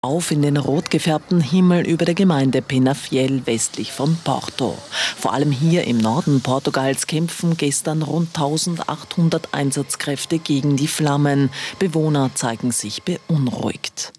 Auf in den rot gefärbten Himmel über der Gemeinde Penafiel westlich von Porto. Vor allem hier im Norden Portugals kämpfen gestern rund 1800 Einsatzkräfte gegen die Flammen. Bewohner zeigen sich beunruhigt.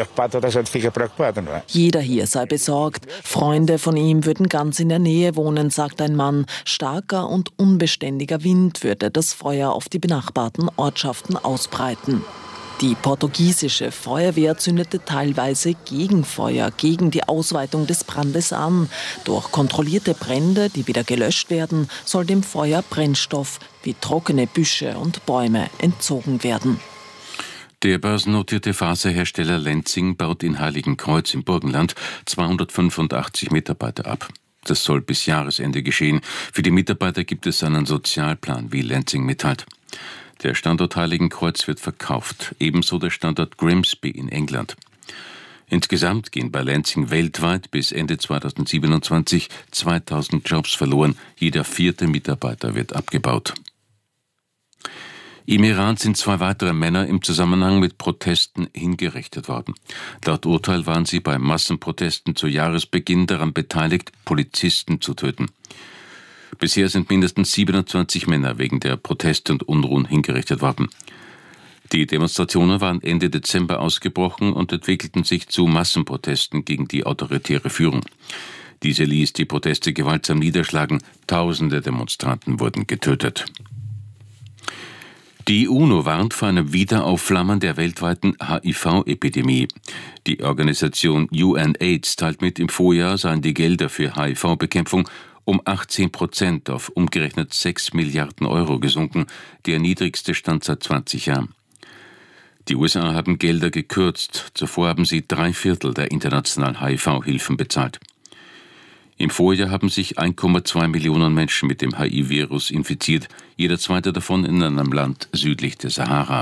Jeder hier sei besorgt. Freunde von ihm würden ganz in der Nähe wohnen, sagt ein Mann. Starker und unbeständiger Wind würde das Feuer auf die benachbarten Ortschaften ausbreiten. Die portugiesische Feuerwehr zündete teilweise Gegenfeuer gegen die Ausweitung des Brandes an. Durch kontrollierte Brände, die wieder gelöscht werden, soll dem Feuer Brennstoff wie trockene Büsche und Bäume entzogen werden. Der börsennotierte Faserhersteller Lenzing baut in Heiligenkreuz im Burgenland 285 Mitarbeiter ab. Das soll bis Jahresende geschehen. Für die Mitarbeiter gibt es einen Sozialplan, wie Lenzing mitteilt. Der Standort Heiligenkreuz wird verkauft, ebenso der Standort Grimsby in England. Insgesamt gehen bei Lenzing weltweit bis Ende 2027 2000 Jobs verloren. Jeder 4. Mitarbeiter wird abgebaut. Im Iran sind 2 weitere Männer im Zusammenhang mit Protesten hingerichtet worden. Laut Urteil waren sie bei Massenprotesten zu Jahresbeginn daran beteiligt, Polizisten zu töten. Bisher sind mindestens 27 Männer wegen der Proteste und Unruhen hingerichtet worden. Die Demonstrationen waren Ende Dezember ausgebrochen und entwickelten sich zu Massenprotesten gegen die autoritäre Führung. Diese ließ die Proteste gewaltsam niederschlagen. Tausende Demonstranten wurden getötet. Die UNO warnt vor einem Wiederaufflammen der weltweiten HIV-Epidemie. Die Organisation UNAIDS teilt mit, im Vorjahr seien die Gelder für HIV-Bekämpfung um 18% auf umgerechnet 6 Milliarden Euro gesunken, der niedrigste Stand seit 20 Jahren. Die USA haben Gelder gekürzt, zuvor haben sie 3/4 der internationalen HIV-Hilfen bezahlt. Im Vorjahr haben sich 1,2 Millionen Menschen mit dem HIV-Virus infiziert, jeder zweite davon in einem Land südlich der Sahara.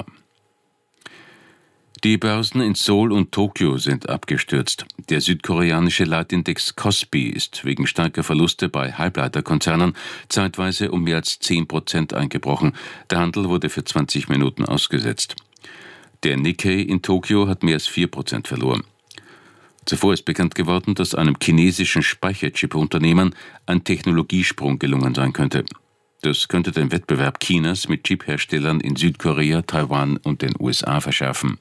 Die Börsen in Seoul und Tokio sind abgestürzt. Der südkoreanische Leitindex Kospi ist wegen starker Verluste bei Halbleiterkonzernen zeitweise um mehr als 10% eingebrochen. Der Handel wurde für 20 Minuten ausgesetzt. Der Nikkei in Tokio hat mehr als 4% verloren. Zuvor ist bekannt geworden, dass einem chinesischen Speicherchip-Unternehmen ein Technologiesprung gelungen sein könnte. Das könnte den Wettbewerb Chinas mit Chipherstellern in Südkorea, Taiwan und den USA verschärfen.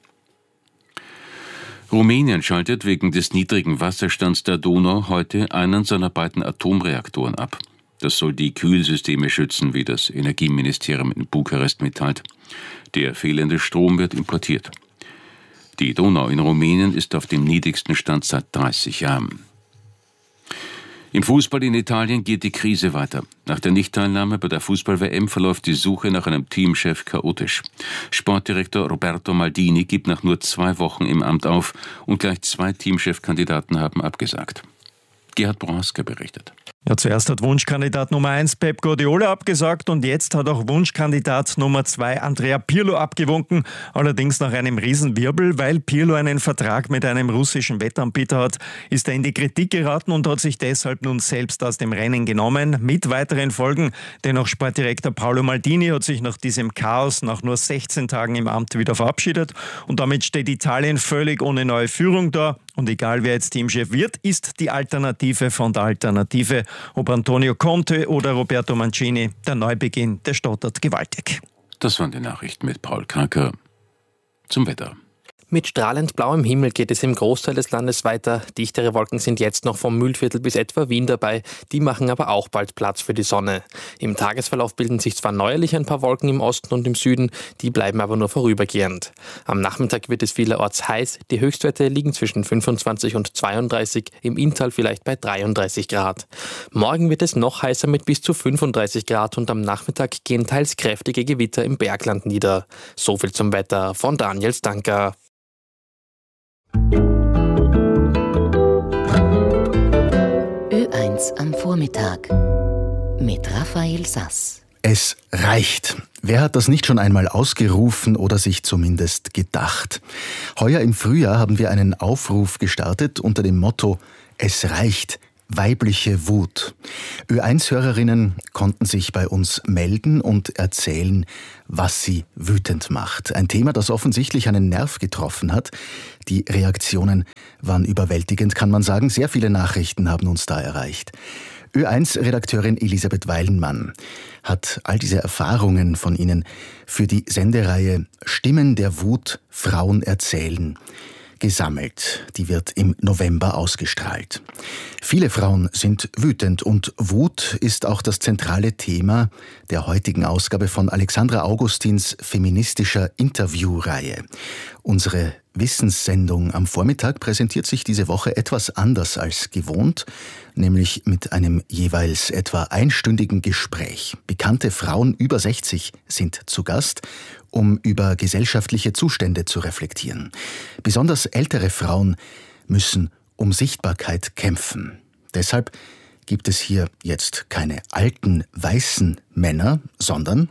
Rumänien schaltet wegen des niedrigen Wasserstands der Donau heute einen seiner beiden Atomreaktoren ab. Das soll die Kühlsysteme schützen, wie das Energieministerium in Bukarest mitteilt. Der fehlende Strom wird importiert. Die Donau in Rumänien ist auf dem niedrigsten Stand seit 30 Jahren. Im Fußball in Italien geht die Krise weiter. Nach der Nichtteilnahme bei der Fußball-WM verläuft die Suche nach einem Teamchef chaotisch. Sportdirektor Roberto Maldini gibt nach nur 2 Wochen im Amt auf und gleich 2 Teamchefkandidaten haben abgesagt. Gerhard Broaska berichtet. Ja, zuerst hat Wunschkandidat Nummer 1 Pep Guardiola abgesagt und jetzt hat auch Wunschkandidat Nummer 2 Andrea Pirlo abgewunken. Allerdings nach einem Riesenwirbel, weil Pirlo einen Vertrag mit einem russischen Wettanbieter hat, ist er in die Kritik geraten und hat sich deshalb nun selbst aus dem Rennen genommen, mit weiteren Folgen. Denn auch Sportdirektor Paolo Maldini hat sich nach diesem Chaos nach nur 16 Tagen im Amt wieder verabschiedet und damit steht Italien völlig ohne neue Führung da. Und egal wer jetzt Teamchef wird, ist die Alternative von der Alternative. Ob Antonio Conte oder Roberto Mancini, der Neubeginn, der stottert gewaltig. Das waren die Nachrichten mit Paul Kraker. Zum Wetter. Mit strahlend blauem Himmel geht es im Großteil des Landes weiter. Dichtere Wolken sind jetzt noch vom Mühlviertel bis etwa Wien dabei. Die machen aber auch bald Platz für die Sonne. Im Tagesverlauf bilden sich zwar neuerlich ein paar Wolken im Osten und im Süden, die bleiben aber nur vorübergehend. Am Nachmittag wird es vielerorts heiß. Die Höchstwerte liegen zwischen 25 und 32, im Inntal vielleicht bei 33 Grad. Morgen wird es noch heißer mit bis zu 35 Grad und am Nachmittag gehen teils kräftige Gewitter im Bergland nieder. So viel zum Wetter von Daniel Stanker. Ö1 am Vormittag mit Raphael Sass. Es reicht. Wer hat das nicht schon einmal ausgerufen oder sich zumindest gedacht? Heuer im Frühjahr haben wir einen Aufruf gestartet unter dem Motto: Es reicht. Weibliche Wut. Ö1-Hörerinnen konnten sich bei uns melden und erzählen, was sie wütend macht. Ein Thema, das offensichtlich einen Nerv getroffen hat. Die Reaktionen waren überwältigend, kann man sagen. Sehr viele Nachrichten haben uns da erreicht. Ö1-Redakteurin Elisabeth Weilenmann hat all diese Erfahrungen von Ihnen für die Sendereihe Stimmen der Wut, Frauen erzählen gesammelt. Die wird im November ausgestrahlt. Viele Frauen sind wütend und Wut ist auch das zentrale Thema der heutigen Ausgabe von Alexandra Augustins feministischer Interviewreihe. Unsere Wissenssendung am Vormittag präsentiert sich diese Woche etwas anders als gewohnt, nämlich mit einem jeweils etwa einstündigen Gespräch. Bekannte Frauen über 60 sind zu Gast, um über gesellschaftliche Zustände zu reflektieren. Besonders ältere Frauen müssen um Sichtbarkeit kämpfen. Deshalb gibt es hier jetzt keine alten, weißen Männer, sondern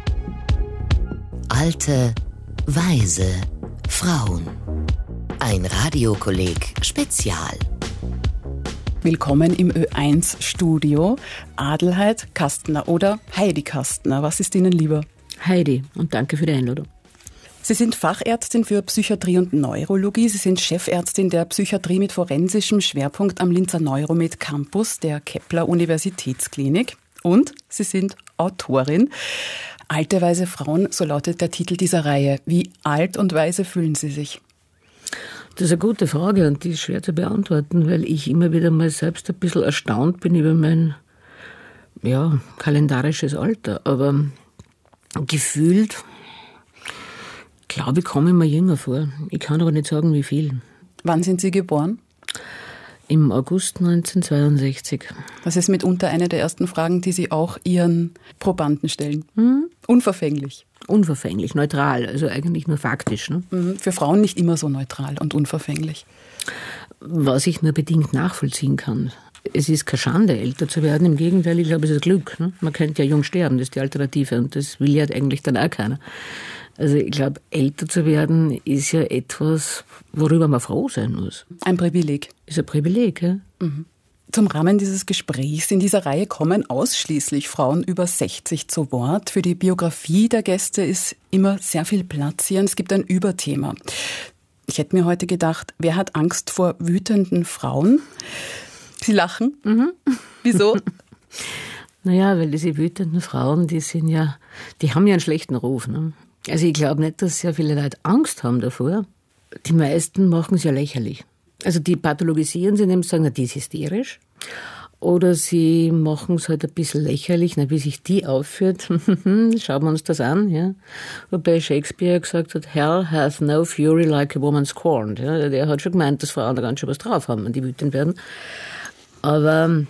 alte, weise Frauen. Ein Radiokolleg Spezial. Willkommen im Ö1-Studio. Adelheid Kastner oder Heidi Kastner. Was ist Ihnen lieber? Heidi, und danke für die Einladung. Sie sind Fachärztin für Psychiatrie und Neurologie. Sie sind Chefärztin der Psychiatrie mit forensischem Schwerpunkt am Linzer Neuromed Campus der Kepler Universitätsklinik. Und Sie sind Autorin. Alte, weise Frauen, so lautet der Titel dieser Reihe. Wie alt und weise fühlen Sie sich? Das ist eine gute Frage und die ist schwer zu beantworten, weil ich immer wieder mal selbst ein bisschen erstaunt bin über mein kalendarisches Alter. Aber gefühlt, glaube ich, komme ich mir jünger vor. Ich kann aber nicht sagen, wie viel. Wann sind Sie geboren? Im August 1962. Das ist mitunter eine der ersten Fragen, die Sie auch Ihren Probanden stellen. Unverfänglich. Unverfänglich, neutral, also eigentlich nur faktisch. Ne? Für Frauen nicht immer so neutral und unverfänglich. Was ich nur bedingt nachvollziehen kann. Es ist keine Schande, älter zu werden. Im Gegenteil, ich glaube, es ist Glück. Ne? Man könnte ja jung sterben, das ist die Alternative. Und das will ja eigentlich dann auch keiner. Also ich glaube, älter zu werden ist ja etwas, worüber man froh sein muss. Ein Privileg. Ist ein Privileg, ja. Zum Rahmen dieses Gesprächs in dieser Reihe kommen ausschließlich Frauen über 60 zu Wort. Für die Biografie der Gäste ist immer sehr viel Platz hier und es gibt ein Überthema. Ich hätte mir heute gedacht, wer hat Angst vor wütenden Frauen? Sie lachen. Wieso? Naja, weil diese wütenden Frauen, die haben ja einen schlechten Ruf. Ne? Also ich glaube nicht, dass sehr viele Leute Angst haben davor. Die meisten machen es ja lächerlich. Also die pathologisieren sie, indem sie sagen, na, die ist hysterisch. Oder sie machen es halt ein bisschen lächerlich, na, wie sich die aufführt. Schauen wir uns das an. Ja. Wobei Shakespeare gesagt hat, Hell hath no fury like a woman scorned. Ja. Der hat schon gemeint, dass Frauen da ganz schön was drauf haben, wenn die wütend werden. Aber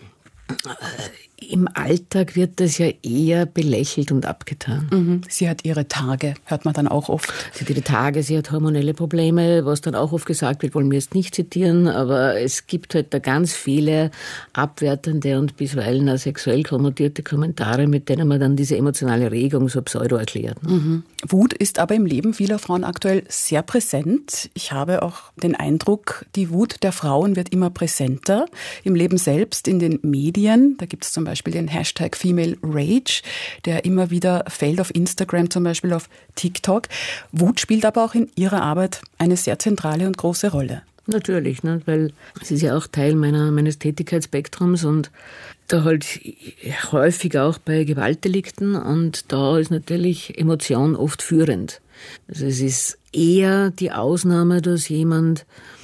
im Alltag wird das ja eher belächelt und abgetan. Sie hat ihre Tage, hört man dann auch oft. Sie hat ihre Tage, sie hat hormonelle Probleme, was dann auch oft gesagt wird, wollen wir jetzt nicht zitieren, aber es gibt halt da ganz viele abwertende und bisweilen auch sexuell konnotierte Kommentare, mit denen man dann diese emotionale Regung so pseudo erklärt. Wut ist aber im Leben vieler Frauen aktuell sehr präsent. Ich habe auch den Eindruck, die Wut der Frauen wird immer präsenter. Im Leben selbst, in den Medien, da gibt es zum Beispiel den Hashtag Female Rage, der immer wieder fällt auf Instagram, zum Beispiel auf TikTok. Wut spielt aber auch in Ihrer Arbeit eine sehr zentrale und große Rolle. Natürlich, ne, weil es ist ja auch Teil meines Tätigkeitsspektrums und da halt häufig auch bei Gewaltdelikten und da ist natürlich Emotion oft führend. Also es ist eher die Ausnahme, dass jemand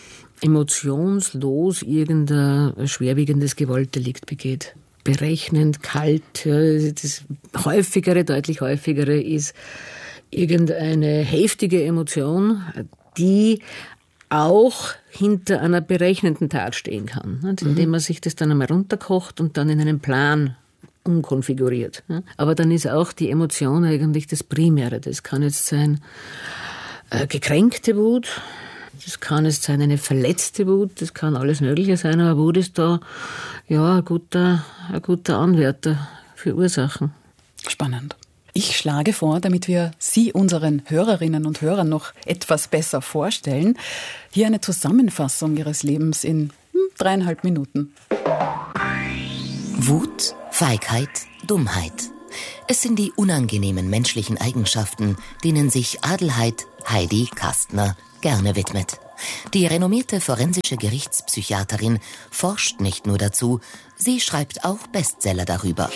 emotionslos irgendein schwerwiegendes Gewaltdelikt begeht. Berechnend, kalt, ja, das häufigere, deutlich häufigere ist irgendeine heftige Emotion, die auch hinter einer berechnenden Tat stehen kann, indem man sich das dann einmal runterkocht und dann in einen Plan umkonfiguriert. Aber dann ist auch die Emotion eigentlich das Primäre. Das kann jetzt sein gekränkte Wut, das kann jetzt sein eine verletzte Wut, das kann alles Mögliche sein, aber Wut ist da ja ein guter Anwärter für Ursachen. Spannend. Ich schlage vor, damit wir Sie unseren Hörerinnen und Hörern noch etwas besser vorstellen, hier eine Zusammenfassung Ihres Lebens in 3,5 Minuten. Wut, Feigheit, Dummheit. Es sind die unangenehmen menschlichen Eigenschaften, denen sich Adelheid Heidi Kastner gerne widmet. Die renommierte forensische Gerichtspsychiaterin forscht nicht nur dazu, sie schreibt auch Bestseller darüber.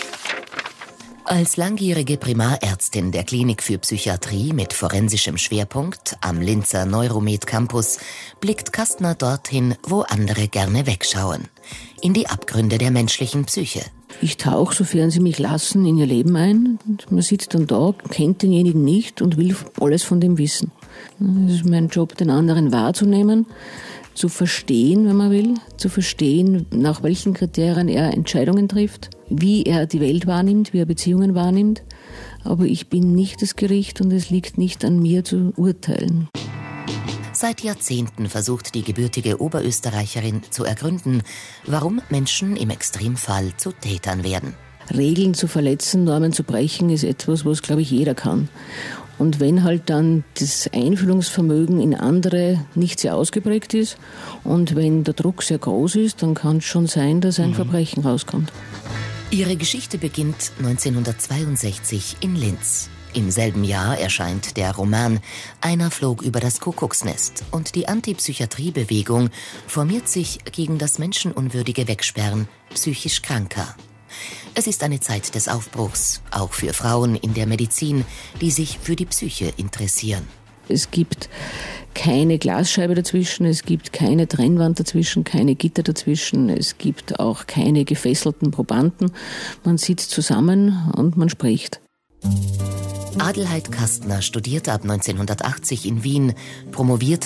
Als langjährige Primarärztin der Klinik für Psychiatrie mit forensischem Schwerpunkt am Linzer Neuromed Campus blickt Kastner dorthin, wo andere gerne wegschauen. In die Abgründe der menschlichen Psyche. Ich tauche, sofern sie mich lassen, in ihr Leben ein. Und man sitzt dann da, kennt denjenigen nicht und will alles von dem wissen. Es ist mein Job, den anderen wahrzunehmen, zu verstehen, wenn man will, zu verstehen, nach welchen Kriterien er Entscheidungen trifft, wie er die Welt wahrnimmt, wie er Beziehungen wahrnimmt. Aber ich bin nicht das Gericht und es liegt nicht an mir zu urteilen. Seit Jahrzehnten versucht die gebürtige Oberösterreicherin zu ergründen, warum Menschen im Extremfall zu Tätern werden. Regeln zu verletzen, Normen zu brechen, ist etwas, was, glaube ich, jeder kann. Und wenn halt dann das Einfühlungsvermögen in andere nicht sehr ausgeprägt ist und wenn der Druck sehr groß ist, dann kann es schon sein, dass ein Verbrechen rauskommt. Ihre Geschichte beginnt 1962 in Linz. Im selben Jahr erscheint der Roman Einer flog über das Kuckucksnest und die Antipsychiatriebewegung formiert sich gegen das menschenunwürdige Wegsperren psychisch Kranker. Es ist eine Zeit des Aufbruchs, auch für Frauen in der Medizin, die sich für die Psyche interessieren. Es gibt keine Glasscheibe dazwischen, es gibt keine Trennwand dazwischen, keine Gitter dazwischen, es gibt auch keine gefesselten Probanden. Man sitzt zusammen und man spricht. Adelheid Kastner studierte ab 1980 in Wien, promoviert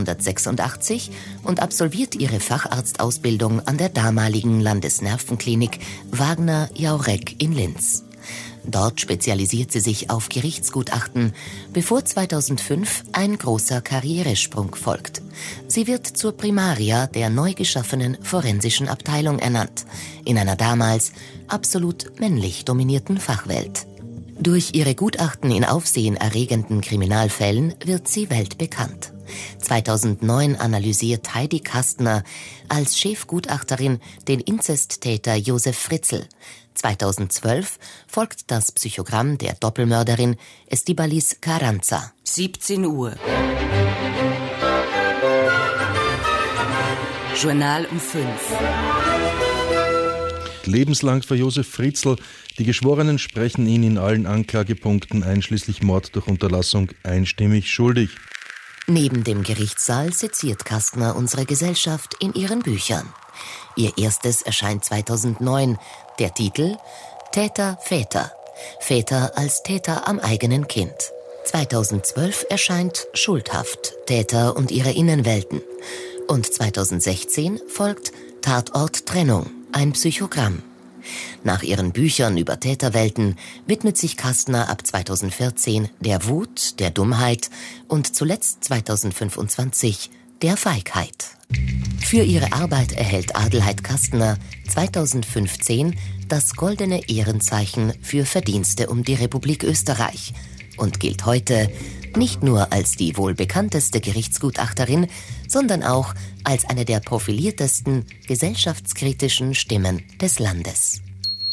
1986 und absolviert ihre Facharztausbildung an der damaligen Landesnervenklinik Wagner-Jaurek in Linz. Dort spezialisiert sie sich auf Gerichtsgutachten, bevor 2005 ein großer Karrieresprung folgt. Sie wird zur Primaria der neu geschaffenen forensischen Abteilung ernannt, in einer damals absolut männlich dominierten Fachwelt. Durch ihre Gutachten in aufsehenerregenden Kriminalfällen wird sie weltbekannt. 2009 analysiert Heidi Kastner als Chefgutachterin den Inzesttäter Josef Fritzl. 2012 folgt das Psychogramm der Doppelmörderin Estibalis Carranza. 17 Uhr. Journal um 5. Lebenslang für Josef Fritzl. Die Geschworenen sprechen ihn in allen Anklagepunkten einschließlich Mord durch Unterlassung einstimmig schuldig. Neben dem Gerichtssaal seziert Kastner unsere Gesellschaft in ihren Büchern. Ihr erstes erscheint 2009. Der Titel Täter, Väter. Väter als Täter am eigenen Kind. 2012 erscheint Schuldhaft. Täter und ihre Innenwelten. Und 2016 folgt Tatort Trennung. Ein Psychogramm. Nach ihren Büchern über Täterwelten widmet sich Kastner ab 2014 der Wut, der Dummheit und zuletzt 2025 der Feigheit. Für ihre Arbeit erhält Adelheid Kastner 2015 das Goldene Ehrenzeichen für Verdienste um die Republik Österreich und gilt heute nicht nur als die wohl bekannteste Gerichtsgutachterin, sondern auch als eine der profiliertesten gesellschaftskritischen Stimmen des Landes.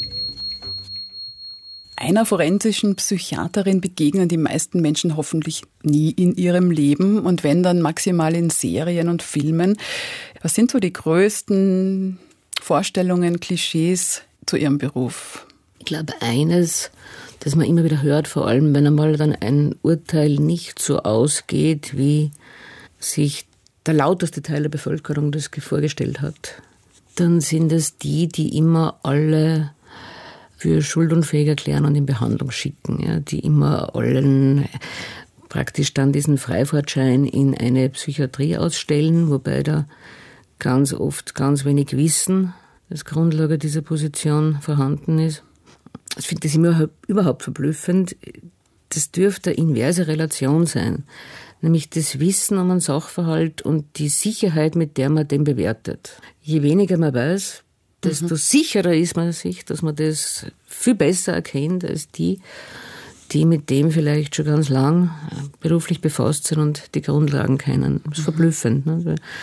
Einer forensischen Psychiaterin begegnen die meisten Menschen hoffentlich nie in ihrem Leben und wenn dann maximal in Serien und Filmen. Was sind so die größten Vorstellungen, Klischees zu ihrem Beruf? Ich glaube, eines, das man immer wieder hört, vor allem wenn einmal dann ein Urteil nicht so ausgeht, wie sich der lauteste Teil der Bevölkerung das vorgestellt hat, dann sind es die immer alle für schuldunfähig erklären und in Behandlung schicken, ja, die immer allen praktisch dann diesen Freifahrtschein in eine Psychiatrie ausstellen, wobei da ganz oft ganz wenig Wissen als Grundlage dieser Position vorhanden ist. Ich finde das immer überhaupt verblüffend. Das dürfte eine inverse Relation sein, nämlich das Wissen um einen Sachverhalt und die Sicherheit, mit der man den bewertet. Je weniger man weiß, desto sicherer ist man sich, dass man das viel besser erkennt als die mit dem vielleicht schon ganz lang beruflich befasst sind und die Grundlagen kennen. Das ist verblüffend. Ne?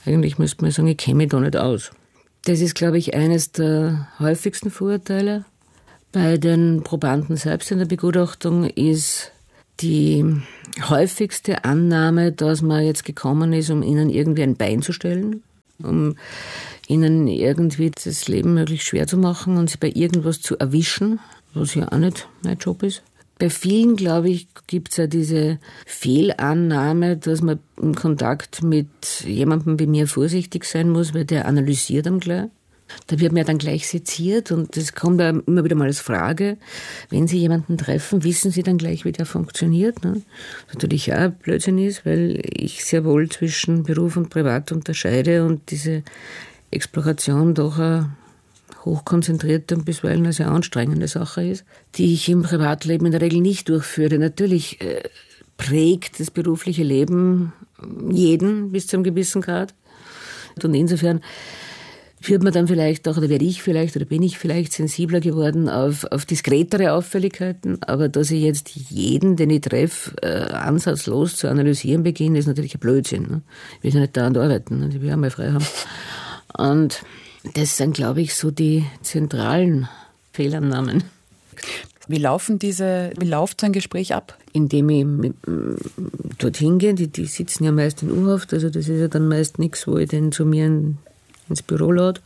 Eigentlich müsste man sagen, ich kenne mich da nicht aus. Das ist, glaube ich, eines der häufigsten Vorurteile. Bei den Probanden selbst in der Begutachtung ist die häufigste Annahme, dass man jetzt gekommen ist, um ihnen irgendwie ein Bein zu stellen, um ihnen irgendwie das Leben möglichst schwer zu machen und sie bei irgendwas zu erwischen, was ja auch nicht mein Job ist. Bei vielen, glaube ich, gibt es ja diese Fehlannahme, dass man im Kontakt mit jemandem wie mir vorsichtig sein muss, weil der analysiert am gleich. Da wird mir dann gleich seziert und das kommt ja immer wieder mal als Frage. Wenn Sie jemanden treffen, wissen Sie dann gleich, wie der funktioniert? Ne? Was natürlich auch Blödsinn ist, weil ich sehr wohl zwischen Beruf und Privat unterscheide und diese Exploration doch eine hochkonzentrierte und bisweilen eine sehr anstrengende Sache ist, die ich im Privatleben in der Regel nicht durchführe. Natürlich prägt das berufliche Leben jeden bis zu einem gewissen Grad. Und insofern wird man dann vielleicht auch, oder werde ich vielleicht, oder bin ich vielleicht sensibler geworden auf diskretere Auffälligkeiten. Aber dass ich jetzt jeden, den ich treffe, ansatzlos zu analysieren beginne, ist natürlich ein Blödsinn. Ne? Ich will ja nicht dauernd arbeiten, ne? Ich will auch mal frei haben. Und das sind, glaube ich, so die zentralen Fehlannahmen. Wie läuft so ein Gespräch ab? Indem ich dorthin gehe, die sitzen ja meist in U-Haft, also das ist ja dann meist nichts, wo ich den zu mir ins Büro lade.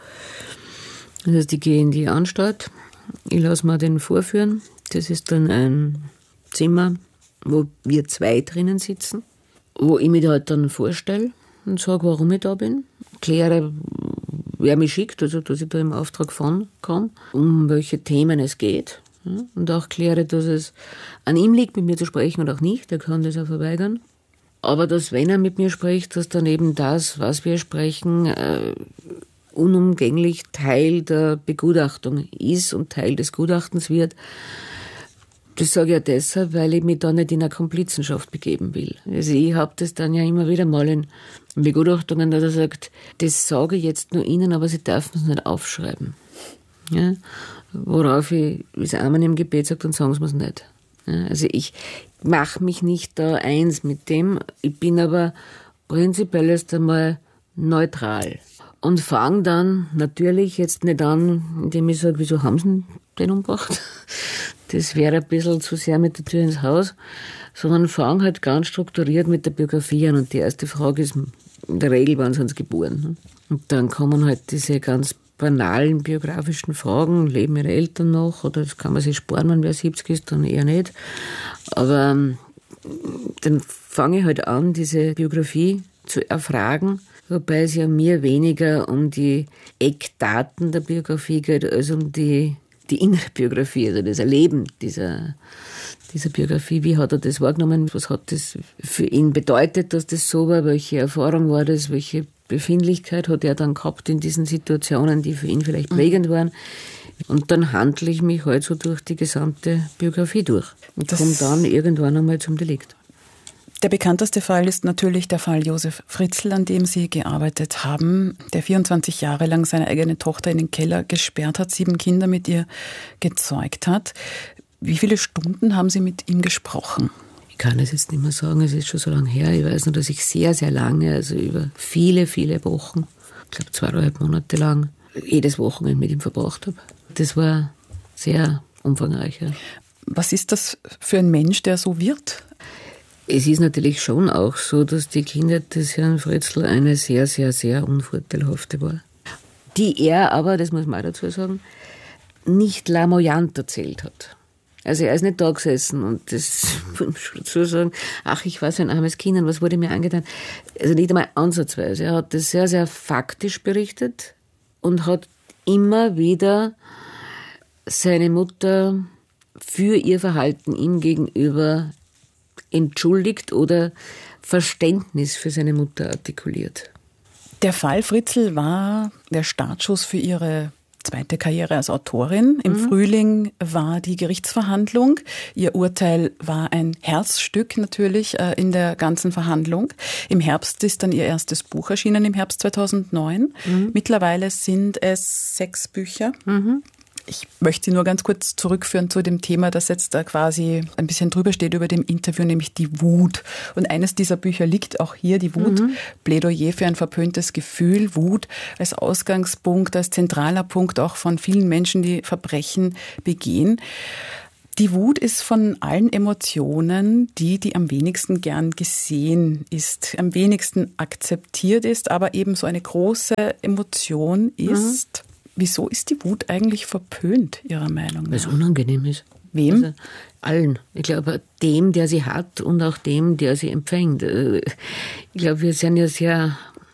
Das heißt, ich gehe in die Anstalt, ich lasse mir den vorführen. Das ist dann ein Zimmer, wo wir 2 drinnen sitzen, wo ich mich halt dann vorstelle und sage, warum ich da bin. Kläre, wer mich schickt, also dass ich da im Auftrag fahren kann, um welche Themen es geht. Und auch kläre, dass es an ihm liegt, mit mir zu sprechen oder auch nicht. Er kann das auch verweigern. Aber dass, wenn er mit mir spricht, dass dann eben das, was wir sprechen, unumgänglich Teil der Begutachtung ist und Teil des Gutachtens wird. Das sage ich ja deshalb, weil ich mich da nicht in eine Komplizenschaft begeben will. Also ich habe das dann ja immer wieder mal in Begutachtungen, dass er sagt, das sage ich jetzt nur Ihnen, aber Sie dürfen es nicht aufschreiben. Ja? Worauf ich, wie es einmal im Gebet sagt, dann sagen Sie mir es nicht. Ja? Also ich mache mich nicht da eins mit dem, ich bin aber prinzipiell erst einmal neutral. Und fange dann natürlich jetzt nicht an, indem ich sage, wieso haben Sie den umgebracht? Das wäre ein bisschen zu sehr mit der Tür ins Haus. Sondern fange halt ganz strukturiert mit der Biografie an. Und die erste Frage ist, in der Regel, wann sind Sie geboren? Und dann kommen halt diese ganz banalen biografischen Fragen. Leben Ihre Eltern noch? Oder das kann man sich sparen, wenn wer 70 ist, dann eher nicht. Aber dann fange ich halt an, diese Biografie zu erfragen, wobei es ja mir weniger um die Eckdaten der Biografie geht, als um die innere Biografie, also das Erleben dieser Biografie. Wie hat er das wahrgenommen? Was hat das für ihn bedeutet, dass das so war? Welche Erfahrung war das? Welche Befindlichkeit hat er dann gehabt in diesen Situationen, die für ihn vielleicht prägend waren? Und dann handle ich mich halt so durch die gesamte Biografie durch und komme dann irgendwann einmal zum Delikt. Der bekannteste Fall ist natürlich der Fall Josef Fritzl, an dem Sie gearbeitet haben, der 24 Jahre lang seine eigene Tochter in den Keller gesperrt hat, 7 Kinder mit ihr gezeugt hat. Wie viele Stunden haben Sie mit ihm gesprochen? Ich kann es jetzt nicht mehr sagen, es ist schon so lange her. Ich weiß nur, dass ich sehr, sehr lange, also über viele, viele Wochen, ich glaube 2,5 Monate lang, jedes Wochenende mit ihm verbracht habe. Das war sehr umfangreich. Ja. Was ist das für ein Mensch, der so wird? Es ist natürlich schon auch so, dass die Kindheit des Herrn Fritzl eine sehr, sehr, sehr unvorteilhafte war. Die er aber, das muss man auch dazu sagen, nicht lamoyant erzählt hat. Also er ist nicht da gesessen und das muss man schon dazu sagen, ach, ich war so ein armes Kind und was wurde mir angetan. Also nicht einmal ansatzweise. Er hat das sehr, sehr faktisch berichtet und hat immer wieder seine Mutter für ihr Verhalten ihm gegenüber entschuldigt oder Verständnis für seine Mutter artikuliert. Der Fall Fritzl war der Startschuss für Ihre zweite Karriere als Autorin. Im Frühling war die Gerichtsverhandlung. Ihr Urteil war ein Herzstück natürlich in der ganzen Verhandlung. Im Herbst ist dann Ihr erstes Buch erschienen, im Herbst 2009. Mittlerweile sind es 6 Bücher. Ich möchte Sie nur ganz kurz zurückführen zu dem Thema, das jetzt da quasi ein bisschen drüber steht über dem Interview, nämlich die Wut. Und eines dieser Bücher liegt auch hier, die Wut, Plädoyer für ein verpöntes Gefühl, Wut als Ausgangspunkt, als zentraler Punkt auch von vielen Menschen, die Verbrechen begehen. Die Wut ist von allen Emotionen die am wenigsten gern gesehen ist, am wenigsten akzeptiert ist, aber eben so eine große Emotion ist. Wieso ist die Wut eigentlich verpönt, Ihrer Meinung nach? Weil es unangenehm ist. Wem? Also allen. Ich glaube, dem, der sie hat und auch dem, der sie empfängt. Ich glaube, wir sind ja sehr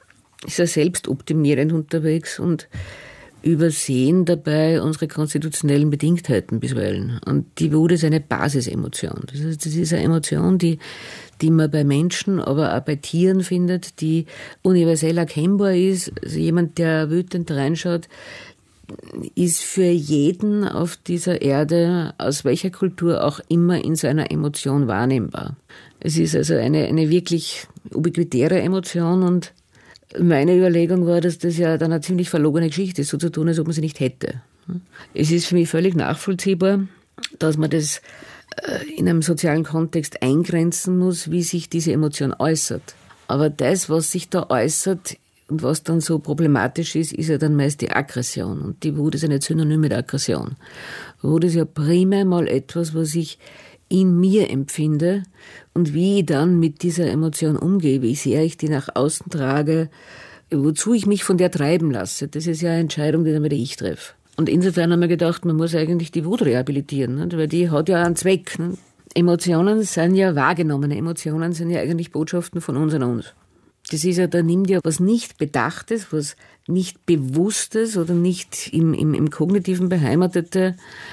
selbstoptimierend unterwegs und übersehen dabei unsere konstitutionellen Bedingtheiten bisweilen. Und die Wut ist eine Basisemotion. Das heißt, das ist eine Emotion, die man bei Menschen, aber auch bei Tieren findet, die universell erkennbar ist. Also jemand, der wütend reinschaut, ist für jeden auf dieser Erde, aus welcher Kultur auch immer, in seiner Emotion wahrnehmbar. Es ist also eine wirklich ubiquitäre Emotion und meine Überlegung war, dass das ja dann eine ziemlich verlogene Geschichte ist, so zu tun, als ob man sie nicht hätte. Es ist für mich völlig nachvollziehbar, dass man das in einem sozialen Kontext eingrenzen muss, wie sich diese Emotion äußert. Aber das, was sich da äußert und was dann so problematisch ist, ist ja dann meist die Aggression. Und die Wut ist ja nicht synonym mit Aggression. Wut ist ja primär mal etwas, was ich in mir empfinde und wie ich dann mit dieser Emotion umgehe, wie sehr ich die nach außen trage, wozu ich mich von der treiben lasse. Das ist ja eine Entscheidung, die dann wieder ich treffe. Und insofern haben wir gedacht, man muss eigentlich die Wut rehabilitieren, nicht? Weil die hat ja einen Zweck. Nicht? Emotionen sind ja wahrgenommene Emotionen, sind ja eigentlich Botschaften von uns an uns. Das ist ja, da nimmt ja was nicht Bedachtes, was nicht Bewusstes oder nicht im Kognitiven Beheimatete,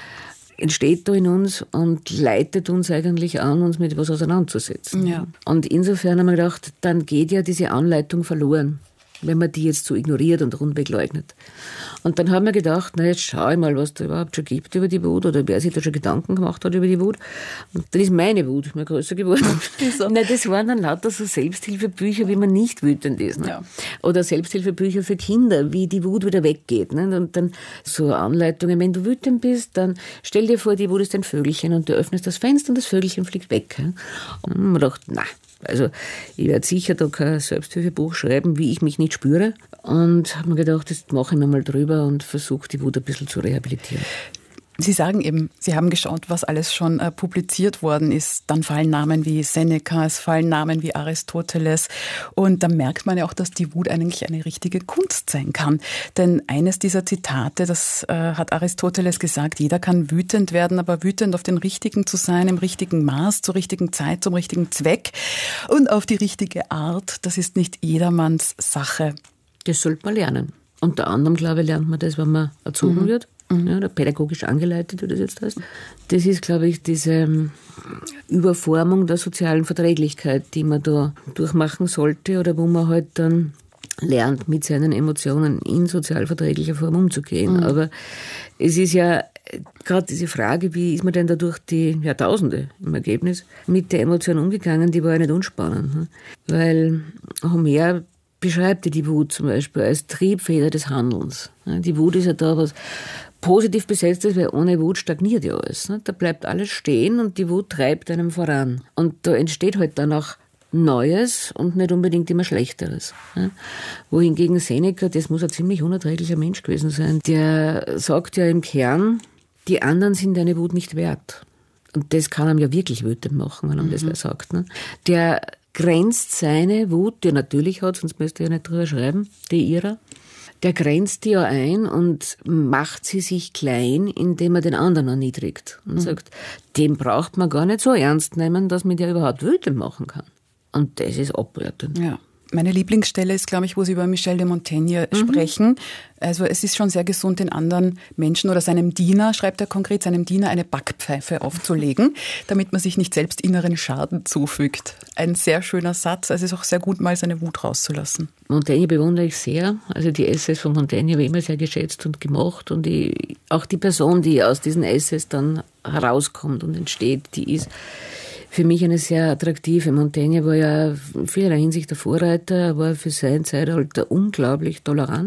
entsteht da in uns und leitet uns eigentlich an, uns mit etwas auseinanderzusetzen. Ja. Und insofern haben wir gedacht, dann geht ja diese Anleitung verloren, wenn man die jetzt so ignoriert und rundweg leugnet. Und dann haben wir gedacht, na jetzt schau ich mal, was da überhaupt schon gibt über die Wut oder wer sich da schon Gedanken gemacht hat über die Wut. Und dann ist meine Wut immer größer geworden. Nein, das waren dann lauter so Selbsthilfebücher, wie man nicht wütend ist. Ne? Ja. Oder Selbsthilfebücher für Kinder, wie die Wut wieder weggeht. Ne? Und dann so Anleitungen, wenn du wütend bist, dann stell dir vor, die Wut ist ein Vögelchen und du öffnest das Fenster und das Vögelchen fliegt weg. Und man dachte, na, also ich werde sicher da kein Selbsthilfebuch schreiben, wie ich mich nicht spüre. Und habe mir gedacht, das mache ich mir mal drüber und versuche die Wut ein bisschen zu rehabilitieren. Sie sagen eben, Sie haben geschaut, was alles schon publiziert worden ist. Dann fallen Namen wie Seneca, es fallen Namen wie Aristoteles. Und da merkt man ja auch, dass die Wut eigentlich eine richtige Kunst sein kann. Denn eines dieser Zitate, das hat Aristoteles gesagt, jeder kann wütend werden, aber wütend auf den Richtigen zu sein, im richtigen Maß, zur richtigen Zeit, zum richtigen Zweck und auf die richtige Art, das ist nicht jedermanns Sache. Das sollte man lernen. Unter anderem, glaube ich, lernt man das, wenn man erzogen wird. Ja, oder pädagogisch angeleitet, wie das jetzt heißt. Das ist, glaube ich, diese Überformung der sozialen Verträglichkeit, die man da durchmachen sollte oder wo man halt dann lernt, mit seinen Emotionen in sozial verträglicher Form umzugehen. Aber es ist ja gerade diese Frage, wie ist man denn da durch die Jahrtausende im Ergebnis mit der Emotion umgegangen, die war ja nicht unspannend. Weil Homer beschreibt die Wut zum Beispiel als Triebfeder des Handelns. Die Wut ist ja da was positiv besetzt ist, weil ohne Wut stagniert ja alles. Da bleibt alles stehen und die Wut treibt einem voran. Und da entsteht halt dann auch Neues und nicht unbedingt immer Schlechteres. Wohingegen Seneca, das muss ein ziemlich unerträglicher Mensch gewesen sein, der sagt ja im Kern, die anderen sind deine Wut nicht wert. Und das kann einem ja wirklich wütend machen, wenn man das wer sagt. Der grenzt seine Wut, die er natürlich hat, sonst müsste er ja nicht drüber schreiben, die ihrer, der grenzt die ja ein und macht sie sich klein, indem er den anderen erniedrigt. Und sagt, den braucht man gar nicht so ernst nehmen, dass man der überhaupt wütend machen kann. Und das ist abwertend. Ja. Meine Lieblingsstelle ist, glaube ich, wo Sie über Michel de Montaigne sprechen. Also es ist schon sehr gesund, den anderen Menschen oder seinem Diener, schreibt er konkret, seinem Diener eine Backpfeife aufzulegen, damit man sich nicht selbst inneren Schaden zufügt. Ein sehr schöner Satz. Also es ist auch sehr gut, mal seine Wut rauszulassen. Montaigne bewundere ich sehr. Also die Essays von Montaigne habe ich immer sehr geschätzt und gemocht. Und auch die Person, die aus diesen Essays dann herauskommt und entsteht, die ist für mich eine sehr attraktive. Montaigne war ja in vielerlei Hinsicht der Vorreiter, er war für sein Zeitalter unglaublich tolerant.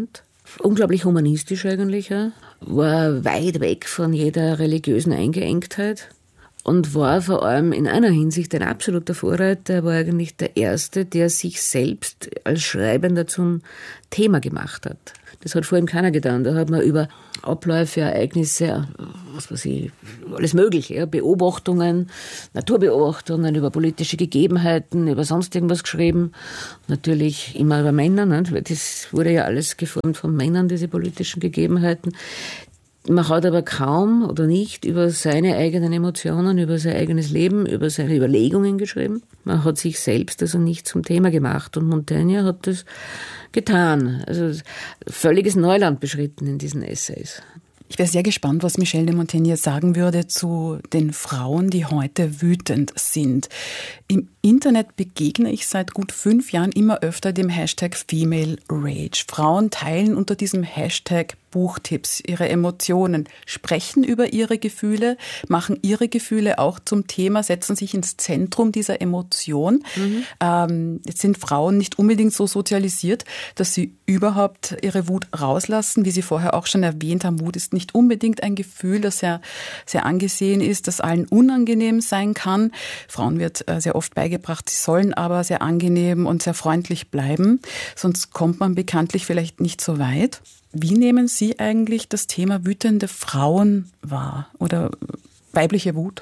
Unglaublich humanistisch eigentlich, ja. War weit weg von jeder religiösen Eingeengtheit und war vor allem in einer Hinsicht ein absoluter Vorreiter. Er war eigentlich der Erste, der sich selbst als Schreibender zum Thema gemacht hat. Das hat vor ihm keiner getan. Da hat man über Abläufe, Ereignisse, was weiß ich, alles Mögliche, ja, Beobachtungen, Naturbeobachtungen, über politische Gegebenheiten, über sonst irgendwas geschrieben. Natürlich immer über Männer, ne? Das wurde ja alles geformt von Männern, diese politischen Gegebenheiten. Man hat aber kaum oder nicht über seine eigenen Emotionen, über sein eigenes Leben, über seine Überlegungen geschrieben. Man hat sich selbst also nicht zum Thema gemacht und Montaigne hat das getan. Also völliges Neuland beschritten in diesen Essays. Ich wäre sehr gespannt, was Michel de Montaigne sagen würde zu den Frauen, die heute wütend sind. Im Internet begegne ich seit gut 5 Jahren immer öfter dem Hashtag Female Rage. Frauen teilen unter diesem Hashtag Buchtipps, ihre Emotionen, sprechen über ihre Gefühle, machen ihre Gefühle auch zum Thema, setzen sich ins Zentrum dieser Emotion. Jetzt sind Frauen nicht unbedingt so sozialisiert, dass sie überhaupt ihre Wut rauslassen. Wie Sie vorher auch schon erwähnt haben, Wut ist nicht unbedingt ein Gefühl, das sehr, sehr angesehen ist, das allen unangenehm sein kann. Frauen wird sehr oft beigebracht, sie sollen aber sehr angenehm und sehr freundlich bleiben, sonst kommt man bekanntlich vielleicht nicht so weit. Wie nehmen Sie eigentlich das Thema wütende Frauen wahr oder weibliche Wut?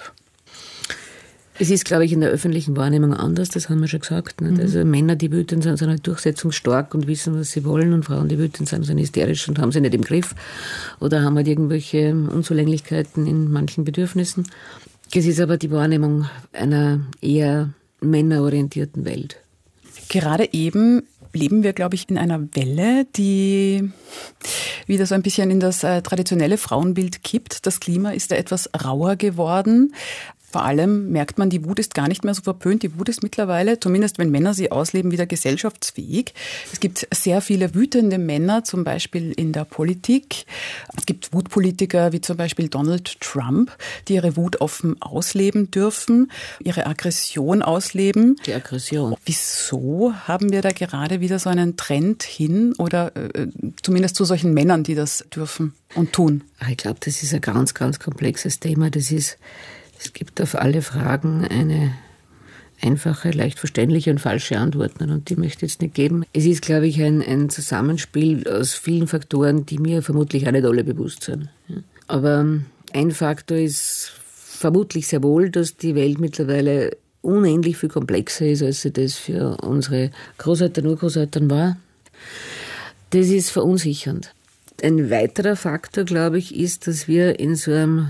Es ist, glaube ich, in der öffentlichen Wahrnehmung anders, das haben wir schon gesagt. Nicht? Also Männer, die wütend sind halt durchsetzungsstark und wissen, was sie wollen, und Frauen, die wütend sind hysterisch und haben sie nicht im Griff oder haben halt irgendwelche Unzulänglichkeiten in manchen Bedürfnissen. Es ist aber die Wahrnehmung einer eher männerorientierten Welt. Gerade eben leben wir, glaube ich, in einer Welle, die wieder so ein bisschen in das traditionelle Frauenbild kippt. Das Klima ist ja etwas rauer geworden. Vor allem merkt man, die Wut ist gar nicht mehr so verpönt. Die Wut ist mittlerweile, zumindest wenn Männer sie ausleben, wieder gesellschaftsfähig. Es gibt sehr viele wütende Männer, zum Beispiel in der Politik. Es gibt Wutpolitiker wie zum Beispiel Donald Trump, die ihre Wut offen ausleben dürfen, ihre Aggression ausleben. Die Aggression. Wieso haben wir da gerade wieder so einen Trend hin oder zumindest zu solchen Männern, die das dürfen und tun? Ich glaube, das ist ein ganz, ganz komplexes Thema. Es gibt auf alle Fragen eine einfache, leicht verständliche und falsche Antwort. Und die möchte ich jetzt nicht geben. Es ist, glaube ich, ein Zusammenspiel aus vielen Faktoren, die mir vermutlich auch nicht alle bewusst sind. Aber ein Faktor ist vermutlich sehr wohl, dass die Welt mittlerweile unendlich viel komplexer ist, als sie das für unsere Großeltern, Urgroßeltern war. Das ist verunsichernd. Ein weiterer Faktor, glaube ich, ist, dass wir in so einem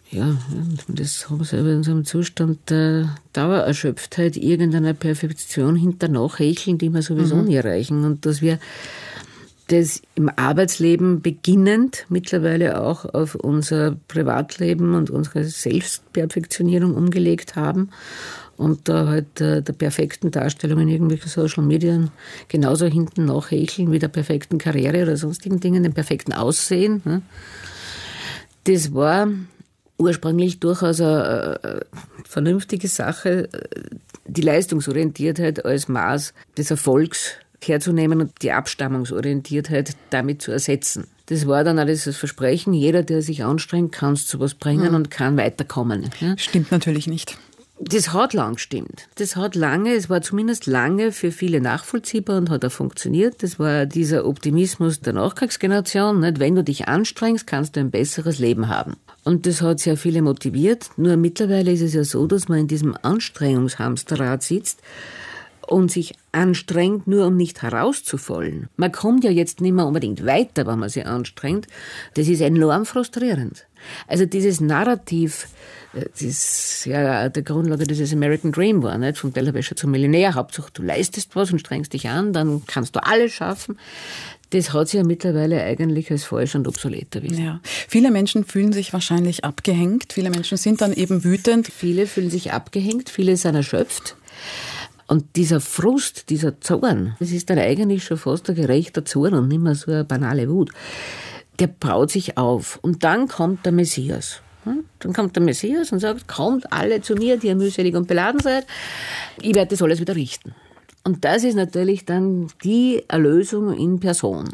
das haben sie aber in so einem Zustand der Dauererschöpftheit irgendeiner Perfektion hinternach hecheln, die wir sowieso nie erreichen. Und dass wir das im Arbeitsleben beginnend mittlerweile auch auf unser Privatleben und unsere Selbstperfektionierung umgelegt haben und da halt der perfekten Darstellung in irgendwelchen Social Medien genauso hinten nachhecheln wie der perfekten Karriere oder sonstigen Dingen, dem perfekten Aussehen. Das war ursprünglich durchaus eine vernünftige Sache, die Leistungsorientiertheit als Maß des Erfolgs herzunehmen und die Abstammungsorientiertheit damit zu ersetzen. Das war dann alles das Versprechen, jeder, der sich anstrengt, kann es zu was bringen und kann weiterkommen. Ja? Stimmt natürlich nicht. Das hat lang gestimmt. Es war zumindest lange für viele nachvollziehbar und hat auch funktioniert. Das war dieser Optimismus der Nachkriegsgeneration. Nicht? Wenn du dich anstrengst, kannst du ein besseres Leben haben. Und das hat sehr viele motiviert. Nur mittlerweile ist es ja so, dass man in diesem Anstrengungshamsterrad sitzt und sich anstrengt, nur um nicht herauszufallen. Man kommt ja jetzt nicht mehr unbedingt weiter, wenn man sich anstrengt. Das ist enorm frustrierend. Also dieses Narrativ, das ja der Grundlage dieses American Dream war, nicht? Vom Tellerwäscher zum Millionär. Hauptsache du leistest was und strengst dich an, dann kannst du alles schaffen. Das hat sich ja mittlerweile eigentlich als falsch und obsolet erwiesen. Ja. Viele Menschen fühlen sich wahrscheinlich abgehängt. Viele Menschen sind dann eben wütend. Viele fühlen sich abgehängt, viele sind erschöpft. Und dieser Frust, dieser Zorn, das ist dann eigentlich schon fast ein gerechter Zorn und nicht mehr so eine banale Wut. Der baut sich auf. Und dann kommt der Messias. Dann kommt der Messias und sagt, kommt alle zu mir, die ihr mühselig und beladen seid. Ich werde das alles wieder richten. Und das ist natürlich dann die Erlösung in Person.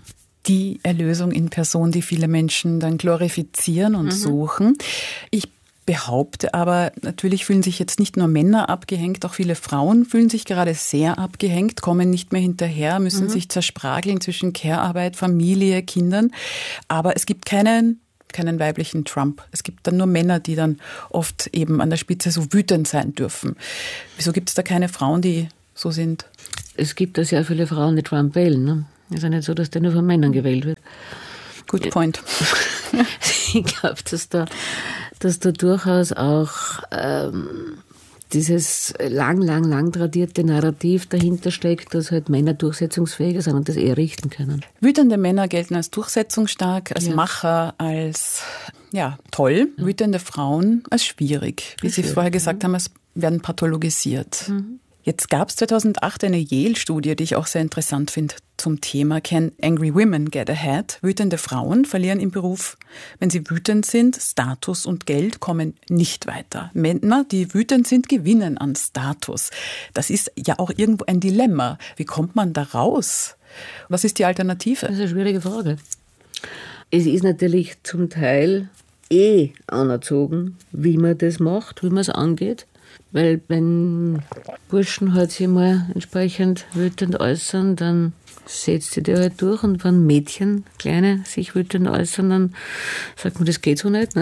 die Erlösung in Person, die viele Menschen dann glorifizieren und suchen. Ich behaupte aber, natürlich fühlen sich jetzt nicht nur Männer abgehängt, auch viele Frauen fühlen sich gerade sehr abgehängt, kommen nicht mehr hinterher, müssen sich zersprageln zwischen Care-Arbeit, Familie, Kindern. Aber es gibt keinen weiblichen Trump. Es gibt dann nur Männer, die dann oft eben an der Spitze so wütend sein dürfen. Wieso gibt es da keine Frauen, die so sind? Es gibt da sehr viele Frauen, die Trump wählen. Ne? Es ist ja nicht so, dass der nur von Männern gewählt wird. Good point. Ich glaube, dass da durchaus auch dieses lang tradierte Narrativ dahinter steckt, dass halt Männer durchsetzungsfähiger sind und das eher richten können. Wütende Männer gelten als durchsetzungsstark, als Macher, als toll. Wütende Frauen als schwierig. Wie Sie vorher gesagt haben, es werden pathologisiert. Jetzt gab es 2008 eine Yale-Studie, die ich auch sehr interessant finde zum Thema Can Angry Women Get Ahead? Wütende Frauen verlieren im Beruf, wenn sie wütend sind. Status und Geld kommen nicht weiter. Männer, die wütend sind, gewinnen an Status. Das ist ja auch irgendwo ein Dilemma. Wie kommt man da raus? Was ist die Alternative? Das ist eine schwierige Frage. Es ist natürlich zum Teil anerzogen, wie man das macht, wie man es angeht. Weil wenn Burschen halt sich mal entsprechend wütend äußern, dann setzt sie die halt durch. Und wenn Mädchen, Kleine, sich wütend äußern, dann sagt man, das geht so nicht.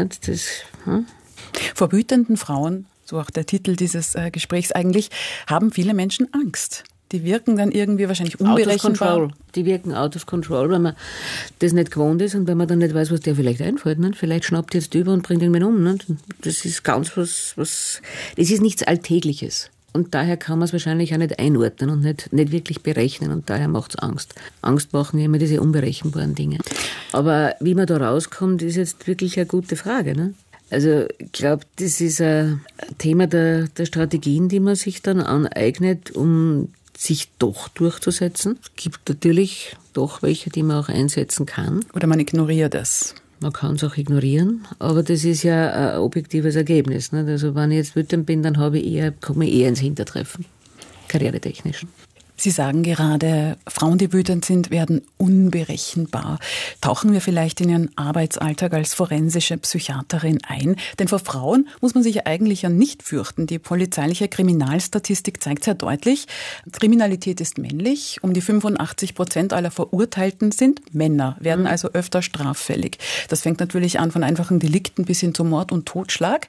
Vor wütenden Frauen, so auch der Titel dieses Gesprächs eigentlich, haben viele Menschen Angst. Die wirken dann irgendwie wahrscheinlich unberechenbar. Die wirken out of control, weil man das nicht gewohnt ist und wenn man dann nicht weiß, was der vielleicht einfällt. Ne? Vielleicht schnappt jetzt über und bringt irgendwen um. Ne? Das ist ganz was, das ist nichts Alltägliches. Und daher kann man es wahrscheinlich auch nicht einordnen und nicht wirklich berechnen und daher macht es Angst. Angst machen ja immer diese unberechenbaren Dinge. Aber wie man da rauskommt, ist jetzt wirklich eine gute Frage. Ne? Also ich glaube, das ist ein Thema der Strategien, die man sich dann aneignet, um sich doch durchzusetzen. Es gibt natürlich doch welche, die man auch einsetzen kann. Oder man ignoriert es. Man kann es auch ignorieren, aber das ist ja ein objektives Ergebnis. Nicht? Also wenn ich jetzt wütend bin, dann komme ich eher ins Hintertreffen, karrieretechnisch. Sie sagen gerade, Frauen, die wütend sind, werden unberechenbar. Tauchen wir vielleicht in Ihren Arbeitsalltag als forensische Psychiaterin ein? Denn vor Frauen muss man sich ja eigentlich ja nicht fürchten. Die polizeiliche Kriminalstatistik zeigt sehr deutlich, Kriminalität ist männlich. Um die 85% aller Verurteilten sind Männer, werden also öfter straffällig. Das fängt natürlich an von einfachen Delikten bis hin zu Mord und Totschlag.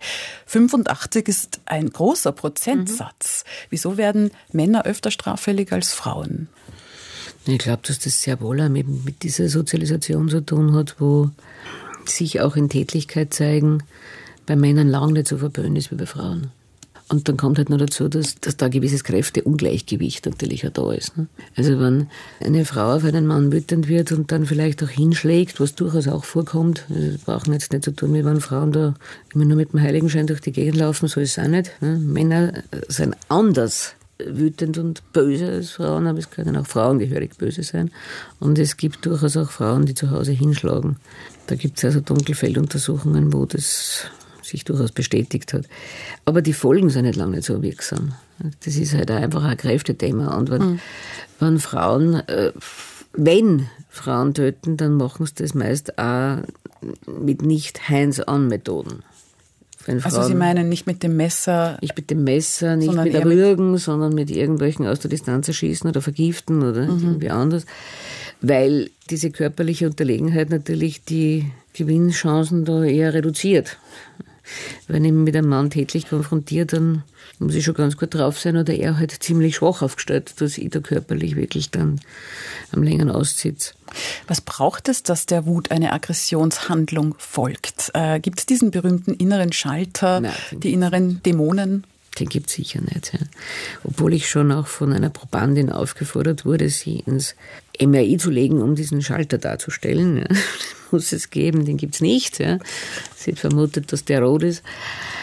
85 ist ein großer Prozentsatz. Wieso werden Männer öfter straffällig als Frauen? Ich glaube, dass das sehr wohl auch mit dieser Sozialisation zu tun hat, wo sich auch in Tätlichkeit zeigen, bei Männern lang nicht so verböhnt ist wie bei Frauen. Und dann kommt halt noch dazu, dass da ein gewisses Kräfteungleichgewicht natürlich auch da ist. Ne? Also wenn eine Frau auf einen Mann wütend wird und dann vielleicht auch hinschlägt, was durchaus auch vorkommt, das brauchen jetzt nicht so tun, wie wenn Frauen da immer nur mit dem Heiligenschein durch die Gegend laufen, so ist es auch nicht. Ne? Männer sind anders wütend und böse als Frauen, aber es können auch Frauen gehörig böse sein. Und es gibt durchaus auch Frauen, die zu Hause hinschlagen. Da gibt es also Dunkelfelduntersuchungen, wo das sich durchaus bestätigt hat. Aber die Folgen sind nicht lange nicht so wirksam. Das ist halt einfach ein Kräftethema. Und wenn Frauen töten, dann machen sie das meist auch mit nicht Hands-on-Methoden. Also Sie meinen nicht mit dem Messer? Nicht mit dem Messer, nicht mit Erwürgen, sondern mit irgendwelchen aus der Distanz erschießen oder vergiften oder irgendwie anders. Weil diese körperliche Unterlegenheit natürlich die Gewinnchancen da eher reduziert. Wenn ich mit einem Mann tätlich konfrontiere, dann muss ich schon ganz gut drauf sein oder er halt ziemlich schwach aufgestellt, dass ich da körperlich wirklich dann am längeren aussitze. Was braucht es, dass der Wut eine Aggressionshandlung folgt? Gibt es diesen berühmten inneren Schalter, die inneren Dämonen? Den gibt es sicher nicht. Ja. Obwohl ich schon auch von einer Probandin aufgefordert wurde, sie ins MRI zu legen, um diesen Schalter darzustellen. Ja. Den muss es geben, den gibt es nicht. Ja. Sie hat vermutet, dass der rot ist.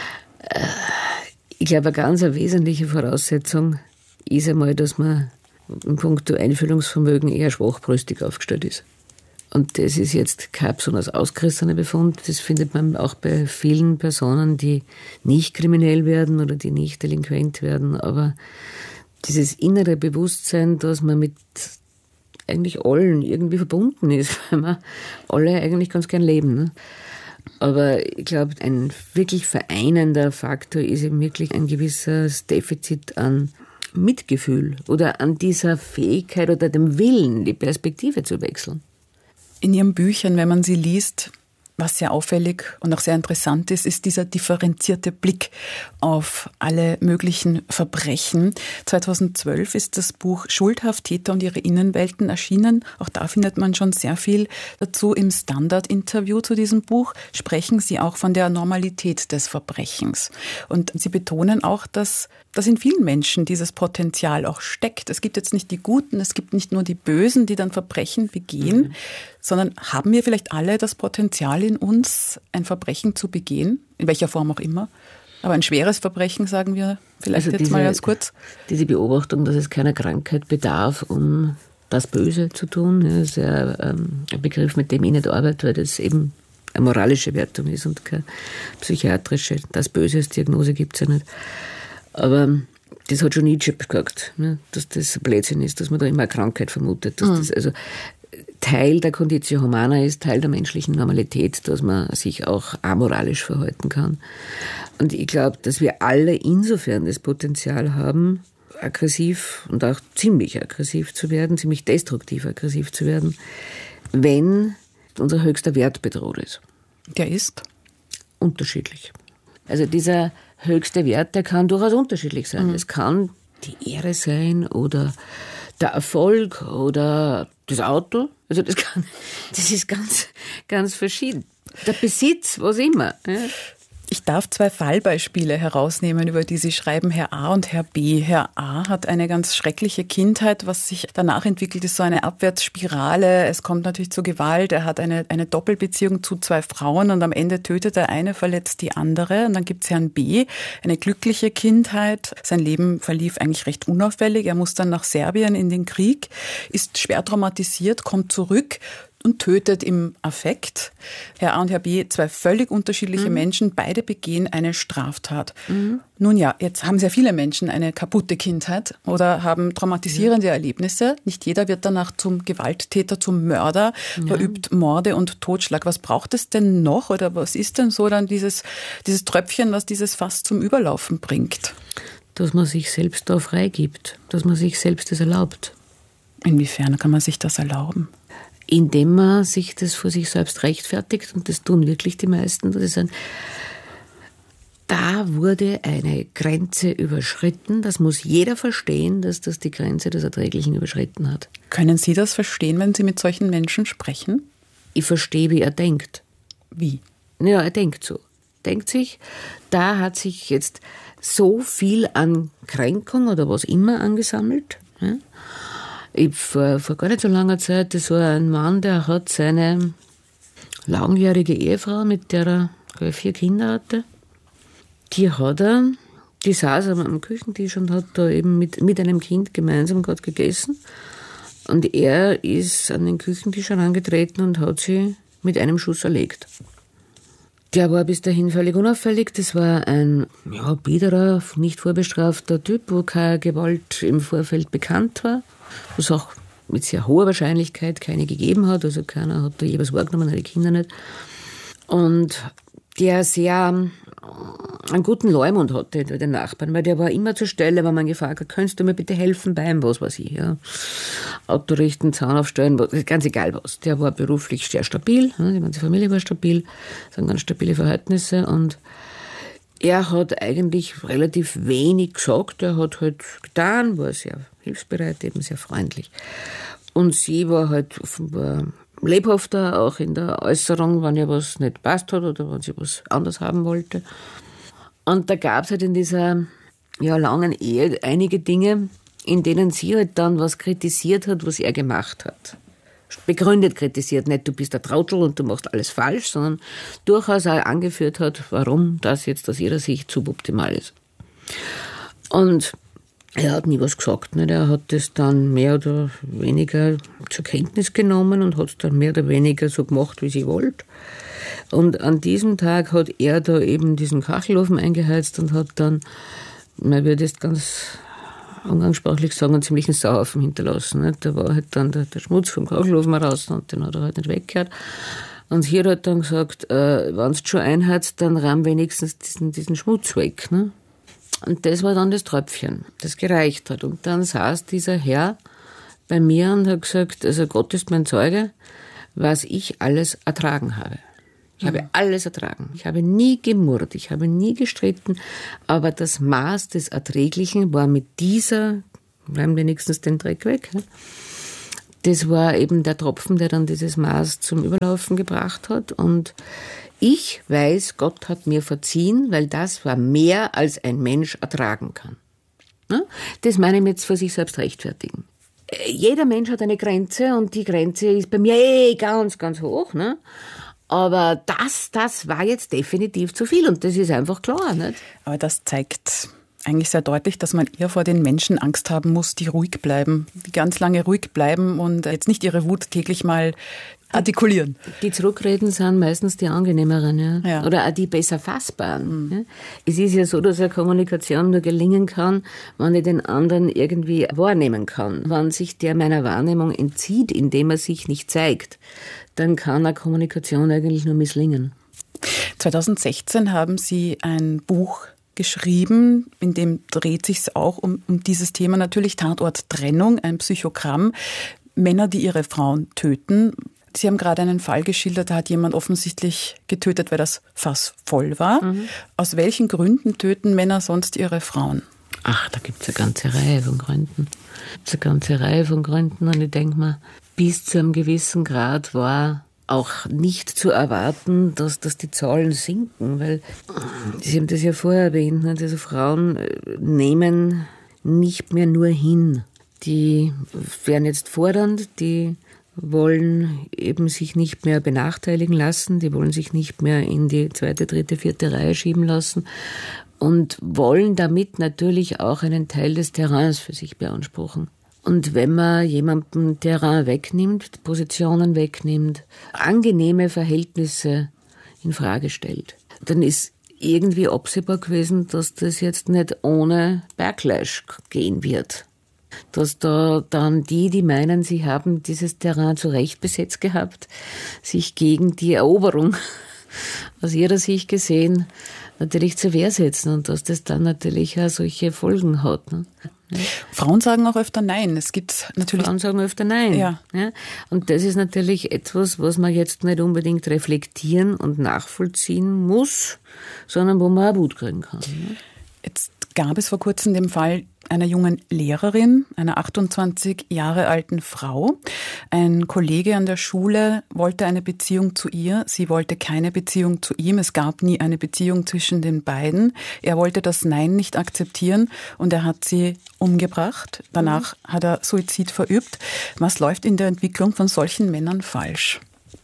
Ich glaube, eine ganz wesentliche Voraussetzung ist einmal, dass man in puncto Einfühlungsvermögen eher schwachbrüstig aufgestellt ist. Und das ist jetzt kein besonders ausgerissener Befund. Das findet man auch bei vielen Personen, die nicht kriminell werden oder die nicht delinquent werden. Aber dieses innere Bewusstsein, dass man mit eigentlich allen irgendwie verbunden ist, weil wir alle eigentlich ganz gern leben. Ne? Aber ich glaube, ein wirklich vereinender Faktor ist eben wirklich ein gewisses Defizit an Mitgefühl oder an dieser Fähigkeit oder dem Willen, die Perspektive zu wechseln. In Ihren Büchern, wenn man sie liest, was sehr auffällig und auch sehr interessant ist, ist dieser differenzierte Blick auf alle möglichen Verbrechen. 2012 ist das Buch Schuldhaft, Täter und ihre Innenwelten erschienen. Auch da findet man schon sehr viel dazu. Im Standard-Interview zu diesem Buch sprechen Sie auch von der Normalität des Verbrechens. Und Sie betonen auch, dass in vielen Menschen dieses Potenzial auch steckt. Es gibt jetzt nicht die Guten, es gibt nicht nur die Bösen, die dann Verbrechen begehen, sondern haben wir vielleicht alle das Potenzial in uns, ein Verbrechen zu begehen, in welcher Form auch immer. Aber ein schweres Verbrechen, sagen wir vielleicht also jetzt mal ganz kurz. Diese Beobachtung, dass es keiner Krankheit bedarf, um das Böse zu tun, ist ja ein Begriff, mit dem ich nicht arbeite, weil das eben eine moralische Wertung ist und keine psychiatrische. Das Böse als Diagnose gibt es ja nicht. Aber das hat schon Nietzsche gesagt, ne, dass das Blödsinn ist, dass man da immer eine Krankheit vermutet. Dass das also Teil der Conditio Humana ist, Teil der menschlichen Normalität, dass man sich auch amoralisch verhalten kann. Und ich glaube, dass wir alle insofern das Potenzial haben, aggressiv und auch ziemlich aggressiv zu werden, ziemlich destruktiv aggressiv zu werden, wenn unser höchster Wert bedroht ist. Der ist? Unterschiedlich. Also dieser höchste Wert, der kann durchaus unterschiedlich sein. Es kann die Ehre sein oder der Erfolg oder das Auto. Also das ist ganz, ganz verschieden. Der Besitz, was immer. Ja. Ich darf 2 Fallbeispiele herausnehmen, über die Sie schreiben, Herr A und Herr B. Herr A hat eine ganz schreckliche Kindheit, was sich danach entwickelt, ist so eine Abwärtsspirale. Es kommt natürlich zu Gewalt. Er hat eine Doppelbeziehung zu 2 Frauen und am Ende tötet er eine, verletzt die andere. Und dann gibt es Herrn B, eine glückliche Kindheit. Sein Leben verlief eigentlich recht unauffällig. Er muss dann nach Serbien in den Krieg, ist schwer traumatisiert, kommt zurück und tötet im Affekt. Herr A und Herr B, 2 völlig unterschiedliche Menschen, beide begehen eine Straftat. Nun ja, jetzt haben sehr viele Menschen eine kaputte Kindheit oder haben traumatisierende Erlebnisse. Nicht jeder wird danach zum Gewalttäter, zum Mörder, verübt Morde und Totschlag. Was braucht es denn noch oder was ist denn so dann dieses Tröpfchen, was dieses Fass zum Überlaufen bringt? Dass man sich selbst da freigibt, dass man sich selbst das erlaubt. Inwiefern kann man sich das erlauben? Indem man sich das vor sich selbst rechtfertigt, und das tun wirklich die meisten, dass sie sagen, da wurde eine Grenze überschritten, das muss jeder verstehen, dass das die Grenze des Erträglichen überschritten hat. Können Sie das verstehen, wenn Sie mit solchen Menschen sprechen? Ich verstehe, wie er denkt. Wie? Ja, er denkt so. Denkt sich, da hat sich jetzt so viel an Kränkung oder was immer angesammelt, ja? Vor gar nicht so langer Zeit, das war ein Mann, der hat seine langjährige Ehefrau, mit der er 4 Kinder hatte, die saß am Küchentisch und hat da eben mit einem Kind gemeinsam gerade gegessen. Und er ist an den Küchentisch herangetreten und hat sie mit einem Schuss erlegt. Der war bis dahin völlig unauffällig. Das war ein biederer, nicht vorbestrafter Typ, wo keine Gewalt im Vorfeld bekannt war, was auch mit sehr hoher Wahrscheinlichkeit keine gegeben hat. Also keiner hat da je was wahrgenommen, die Kinder nicht. Und der sehr einen guten Leumund hatte bei den Nachbarn, weil der war immer zur Stelle, wenn man gefragt hat, könntest du mir bitte helfen beim, was weiß ich, ja. Auto richten, Zaun aufstellen, ganz egal was. Der war beruflich sehr stabil, die ganze Familie war stabil, das waren ganz stabile Verhältnisse und er hat eigentlich relativ wenig gesagt, er hat halt getan, war sehr hilfsbereit, eben sehr freundlich. Und sie war halt offenbar lebhafter, auch in der Äußerung, wenn ihr was nicht passt hat oder wenn sie was anders haben wollte. Und da gab es halt in dieser langen Ehe einige Dinge, in denen sie halt dann was kritisiert hat, was er gemacht hat. Begründet kritisiert, nicht du bist der Trottel und du machst alles falsch, sondern durchaus auch angeführt hat, warum das jetzt aus ihrer Sicht suboptimal ist. Und er hat nie was gesagt. Nicht? Er hat das dann mehr oder weniger zur Kenntnis genommen und hat es dann mehr oder weniger so gemacht, wie sie wollte. Und an diesem Tag hat er da eben diesen Kachelofen eingeheizt und hat dann, man wird jetzt ganz umgangssprachlich sagen, einen ziemlichen Sauhaufen hinterlassen. Nicht? Da war halt dann der Schmutz vom Kachelofen raus und den hat er halt nicht weggehört. Und hier hat dann gesagt, wenn du schon einheizt, dann rahm wenigstens diesen Schmutz weg. Ne? Und das war dann das Tröpfchen, das gereicht hat. Und dann saß dieser Herr bei mir und hat gesagt, also Gott ist mein Zeuge, was ich alles ertragen habe. Ich habe alles ertragen. Ich habe nie gemurrt, ich habe nie gestritten, aber das Maß des Erträglichen war mit dieser, bleiben wenigstens den Dreck weg, ne? Das war eben der Tropfen, der dann dieses Maß zum Überlaufen gebracht hat. Und ich weiß, Gott hat mir verziehen, weil das war mehr, als ein Mensch ertragen kann. Ne? Das meine ich jetzt für sich selbst rechtfertigen. Jeder Mensch hat eine Grenze und die Grenze ist bei mir ganz, ganz hoch. Ne? Aber das war jetzt definitiv zu viel und das ist einfach klar. Nicht? Aber das zeigt eigentlich sehr deutlich, dass man eher vor den Menschen Angst haben muss, die ruhig bleiben, die ganz lange ruhig bleiben und jetzt nicht ihre Wut täglich mal artikulieren. Die zurückreden sind meistens die angenehmeren, ja. Oder auch die besser fassbaren. Ja. Es ist ja so, dass eine Kommunikation nur gelingen kann, wenn ich den anderen irgendwie wahrnehmen kann. Wenn sich der meiner Wahrnehmung entzieht, indem er sich nicht zeigt, dann kann eine Kommunikation eigentlich nur misslingen. 2016 haben Sie ein Buch geschrieben, in dem dreht sich es auch um dieses Thema natürlich, Tatort Trennung, ein Psychogramm, Männer, die ihre Frauen töten. Sie haben gerade einen Fall geschildert, da hat jemand offensichtlich getötet, weil das Fass voll war. Aus welchen Gründen töten Männer sonst ihre Frauen? Ach, da gibt es eine ganze Reihe von Gründen. Und ich denke mal, bis zu einem gewissen Grad war auch nicht zu erwarten, dass die Zahlen sinken, weil Sie haben das ja vorher erwähnt, also Frauen nehmen nicht mehr nur hin. Die werden jetzt fordernd, die wollen eben sich nicht mehr benachteiligen lassen, die wollen sich nicht mehr in die 2., 3., 4. Reihe schieben lassen und wollen damit natürlich auch einen Teil des Terrains für sich beanspruchen. Und wenn man jemandem Terrain wegnimmt, Positionen wegnimmt, angenehme Verhältnisse in Frage stellt, dann ist irgendwie absehbar gewesen, dass das jetzt nicht ohne Backlash gehen wird. Dass da dann die meinen, sie haben dieses Terrain zu Recht besetzt gehabt, sich gegen die Eroberung aus ihrer Sicht gesehen natürlich zur Wehr setzen und dass das dann natürlich auch solche Folgen hat. Ne? Ja. Frauen sagen auch öfter Nein. Es gibt natürlich Frauen sagen öfter Nein. Ja. Ja. Und das ist natürlich etwas, was man jetzt nicht unbedingt reflektieren und nachvollziehen muss, sondern wo man auch Wut kriegen kann. Ne? Jetzt gab es vor kurzem den Fall einer jungen Lehrerin, einer 28 Jahre alten Frau. Ein Kollege an der Schule wollte eine Beziehung zu ihr. Sie wollte keine Beziehung zu ihm. Es gab nie eine Beziehung zwischen den beiden. Er wollte das Nein nicht akzeptieren und er hat sie umgebracht. Danach hat er Suizid verübt. Was läuft in der Entwicklung von solchen Männern falsch?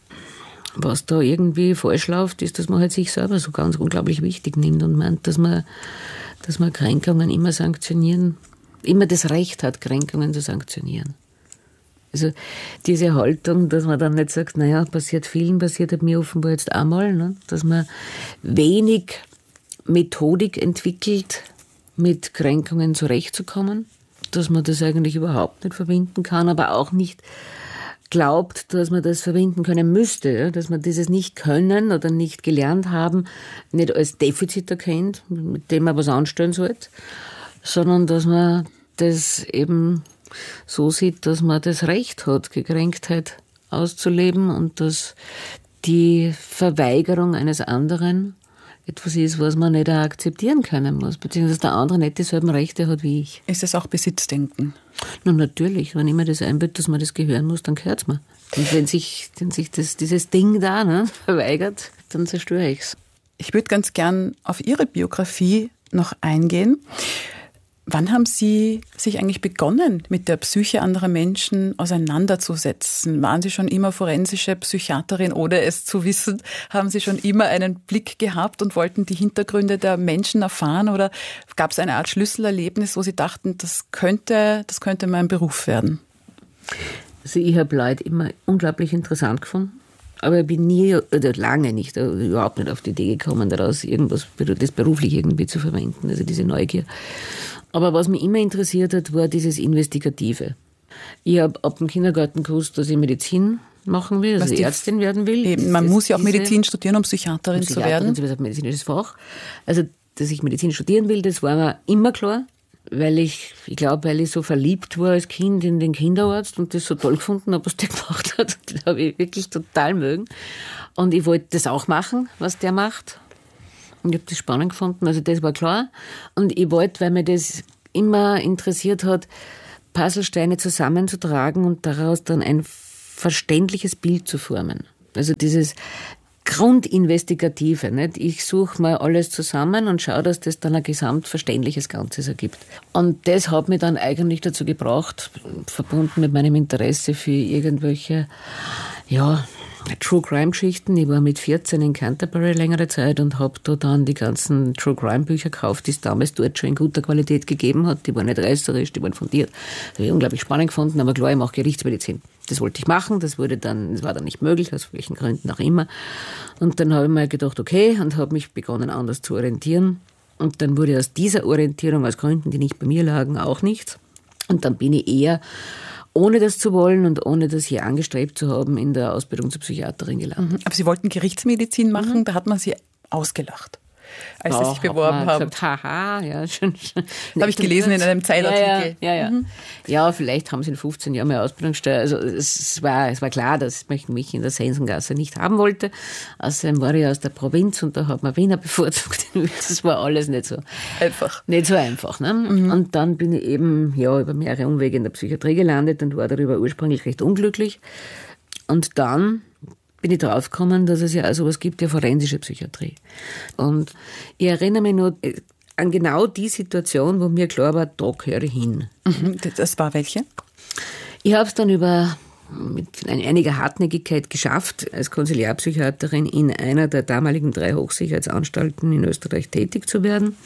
Was da irgendwie falsch läuft, ist, dass man halt sich selber so ganz unglaublich wichtig nimmt und meint, dass man Kränkungen immer sanktionieren, immer das Recht hat, Kränkungen zu sanktionieren. Also diese Haltung, dass man dann nicht sagt, naja, passiert vielen, passiert halt mir offenbar jetzt einmal, ne? Dass man wenig Methodik entwickelt, mit Kränkungen zurechtzukommen, dass man das eigentlich überhaupt nicht verbinden kann, aber auch nicht glaubt, dass man das verwenden können müsste, ja? Dass man dieses nicht können oder nicht gelernt haben, nicht als Defizit erkennt, mit dem man was anstellen sollte, sondern dass man das eben so sieht, dass man das Recht hat, Gekränktheit auszuleben und dass die Verweigerung eines anderen etwas ist, was man nicht akzeptieren können muss, beziehungsweise der andere nicht dieselben Rechte hat wie ich. Ist es auch Besitzdenken? Na, natürlich. Wenn ich mir das einbilde, dass man das gehören muss, dann gehört es mir. Und wenn sich dieses Ding da verweigert, dann zerstöre ich es. Ich würde ganz gern auf Ihre Biografie noch eingehen. Wann haben Sie sich eigentlich begonnen, mit der Psyche anderer Menschen auseinanderzusetzen? Waren Sie schon immer forensische Psychiaterin, ohne es zu wissen? Haben Sie schon immer einen Blick gehabt und wollten die Hintergründe der Menschen erfahren? Oder gab es eine Art Schlüsselerlebnis, wo Sie dachten, das könnte mein Beruf werden? Also ich habe Leute immer unglaublich interessant gefunden. Aber ich bin lange nicht, überhaupt nicht auf die Idee gekommen, daraus irgendwas, das beruflich irgendwie zu verwenden. Also diese Neugier. Aber was mich immer interessiert hat, war dieses Investigative. Ich habe ab dem Kindergarten gewusst, dass ich Medizin machen will, also Ärztin werden will. Eben, man muss ja auch Medizin studieren, um Psychiaterin zu werden. Das ist ein medizinisches Fach. Also, dass ich Medizin studieren will, das war mir immer klar. Weil ich so verliebt war als Kind in den Kinderarzt und das so toll gefunden habe, was der gemacht hat. Das habe ich wirklich total mögen. Und ich wollte das auch machen, was der macht. Und ich habe das spannend gefunden, also das war klar. Und ich wollte, weil mir das immer interessiert hat, Puzzlesteine zusammenzutragen und daraus dann ein verständliches Bild zu formen. Also dieses Grundinvestigative, nicht? Ich suche mal alles zusammen und schaue, dass das dann ein gesamtverständliches Ganzes ergibt. Und das hat mich dann eigentlich dazu gebracht, verbunden mit meinem Interesse für irgendwelche, True-Crime-Geschichten. Ich war mit 14 in Canterbury längere Zeit und habe da dann die ganzen True-Crime-Bücher gekauft, die es damals dort schon in guter Qualität gegeben hat. Die waren nicht reißerisch, die waren fundiert. Das habe ich unglaublich spannend gefunden, aber klar, ich mache Gerichtsmedizin. Das wollte ich machen, das war dann nicht möglich, aus welchen Gründen auch immer. Und dann habe ich mir gedacht, okay, und habe mich begonnen, anders zu orientieren. Und dann wurde aus dieser Orientierung, aus Gründen, die nicht bei mir lagen, auch nichts. Und dann bin ich eher, ohne das zu wollen und ohne das hier angestrebt zu haben, in der Ausbildung zur Psychiaterin gelandet. Aber Sie wollten Gerichtsmedizin machen, da hat man Sie ausgelacht, als Sie sich beworben haben. Gesagt, haha, ja, schon. Habe ich gelesen in einem Zeitartikel. Ja. Ja, vielleicht haben Sie in 15 Jahren mehr Ausbildungssteuer. Also es war klar, dass ich mich in der Sensengasse nicht haben wollte. Außerdem war ich aus der Provinz und da hat man Wiener bevorzugt. Das war alles nicht so einfach. Ne? Und dann bin ich eben über mehrere Umwege in der Psychiatrie gelandet und war darüber ursprünglich recht unglücklich. Und dann bin ich draufgekommen, dass es ja auch sowas gibt, ja forensische Psychiatrie. Und ich erinnere mich noch an genau die Situation, wo mir klar war, da gehöre ich hin. Das war welche? Ich habe es dann mit einiger Hartnäckigkeit geschafft, als Konsiliarpsychiaterin in einer der damaligen 3 Hochsicherheitsanstalten in Österreich tätig zu werden.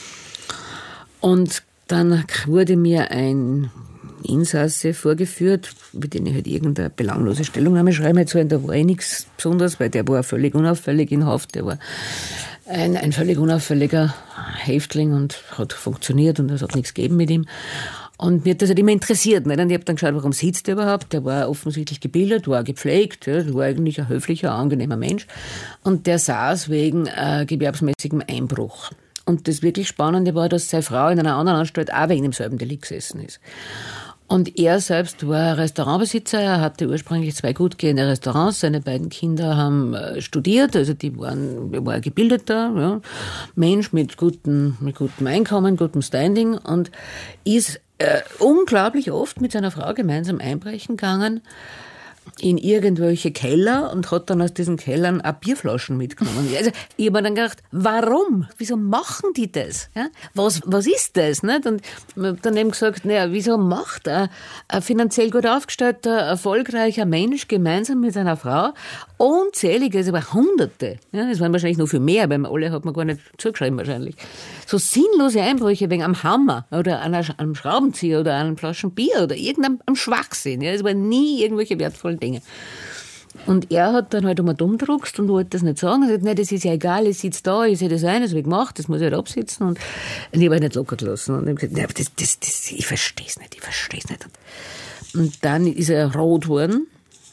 Und dann wurde mir ein Insasse vorgeführt, mit dem ich halt irgendeine belanglose Stellungnahme schreiben sollen. Da war nichts Besonderes, weil der war völlig unauffällig in Haft. Der war ein völlig unauffälliger Häftling und hat funktioniert und es hat nichts gegeben mit ihm. Und mir hat das halt immer interessiert. Nicht? Und ich habe dann geschaut, warum sitzt der überhaupt? Der war offensichtlich gebildet, war gepflegt, war eigentlich ein höflicher, angenehmer Mensch. Und der saß wegen gewerbsmäßigem Einbruch. Und das wirklich Spannende war, dass seine Frau in einer anderen Anstalt auch wegen demselben Delikt gesessen ist. Und er selbst war Restaurantbesitzer, er hatte ursprünglich 2 gut gehende Restaurants, seine beiden Kinder haben studiert, also war ein gebildeter Mensch mit gutem Einkommen, gutem Standing und ist unglaublich oft mit seiner Frau gemeinsam einbrechen gegangen in irgendwelche Keller und hat dann aus diesen Kellern auch Bierflaschen mitgenommen. Also ich habe mir dann gedacht, warum? Wieso machen die das? Ja? Was ist das? Nicht? Und ich habe dann eben gesagt, wieso macht ein finanziell gut aufgestellter, erfolgreicher Mensch gemeinsam mit seiner Frau unzählige, also aber Hunderte, es waren wahrscheinlich noch viel mehr, weil alle hat man gar nicht zugeschrieben wahrscheinlich, so sinnlose Einbrüche wegen am Hammer oder einem Schraubenzieher oder einem Flaschen Bier oder irgendeinem Schwachsinn. Es waren nie irgendwelche wertvollen Dinge. Und er hat dann halt dumm druckst und wollte das nicht sagen. Er hat gesagt, das ist ja egal, ich sitze da, ich sehe das ein, das habe ich gemacht, das muss ich halt absitzen. Und ich habe halt nicht locker gelassen. Und ich habe gesagt, ich verstehe es nicht. Und dann ist er rot geworden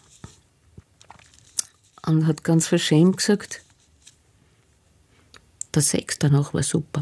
und hat ganz verschämt gesagt, der Sex danach war super.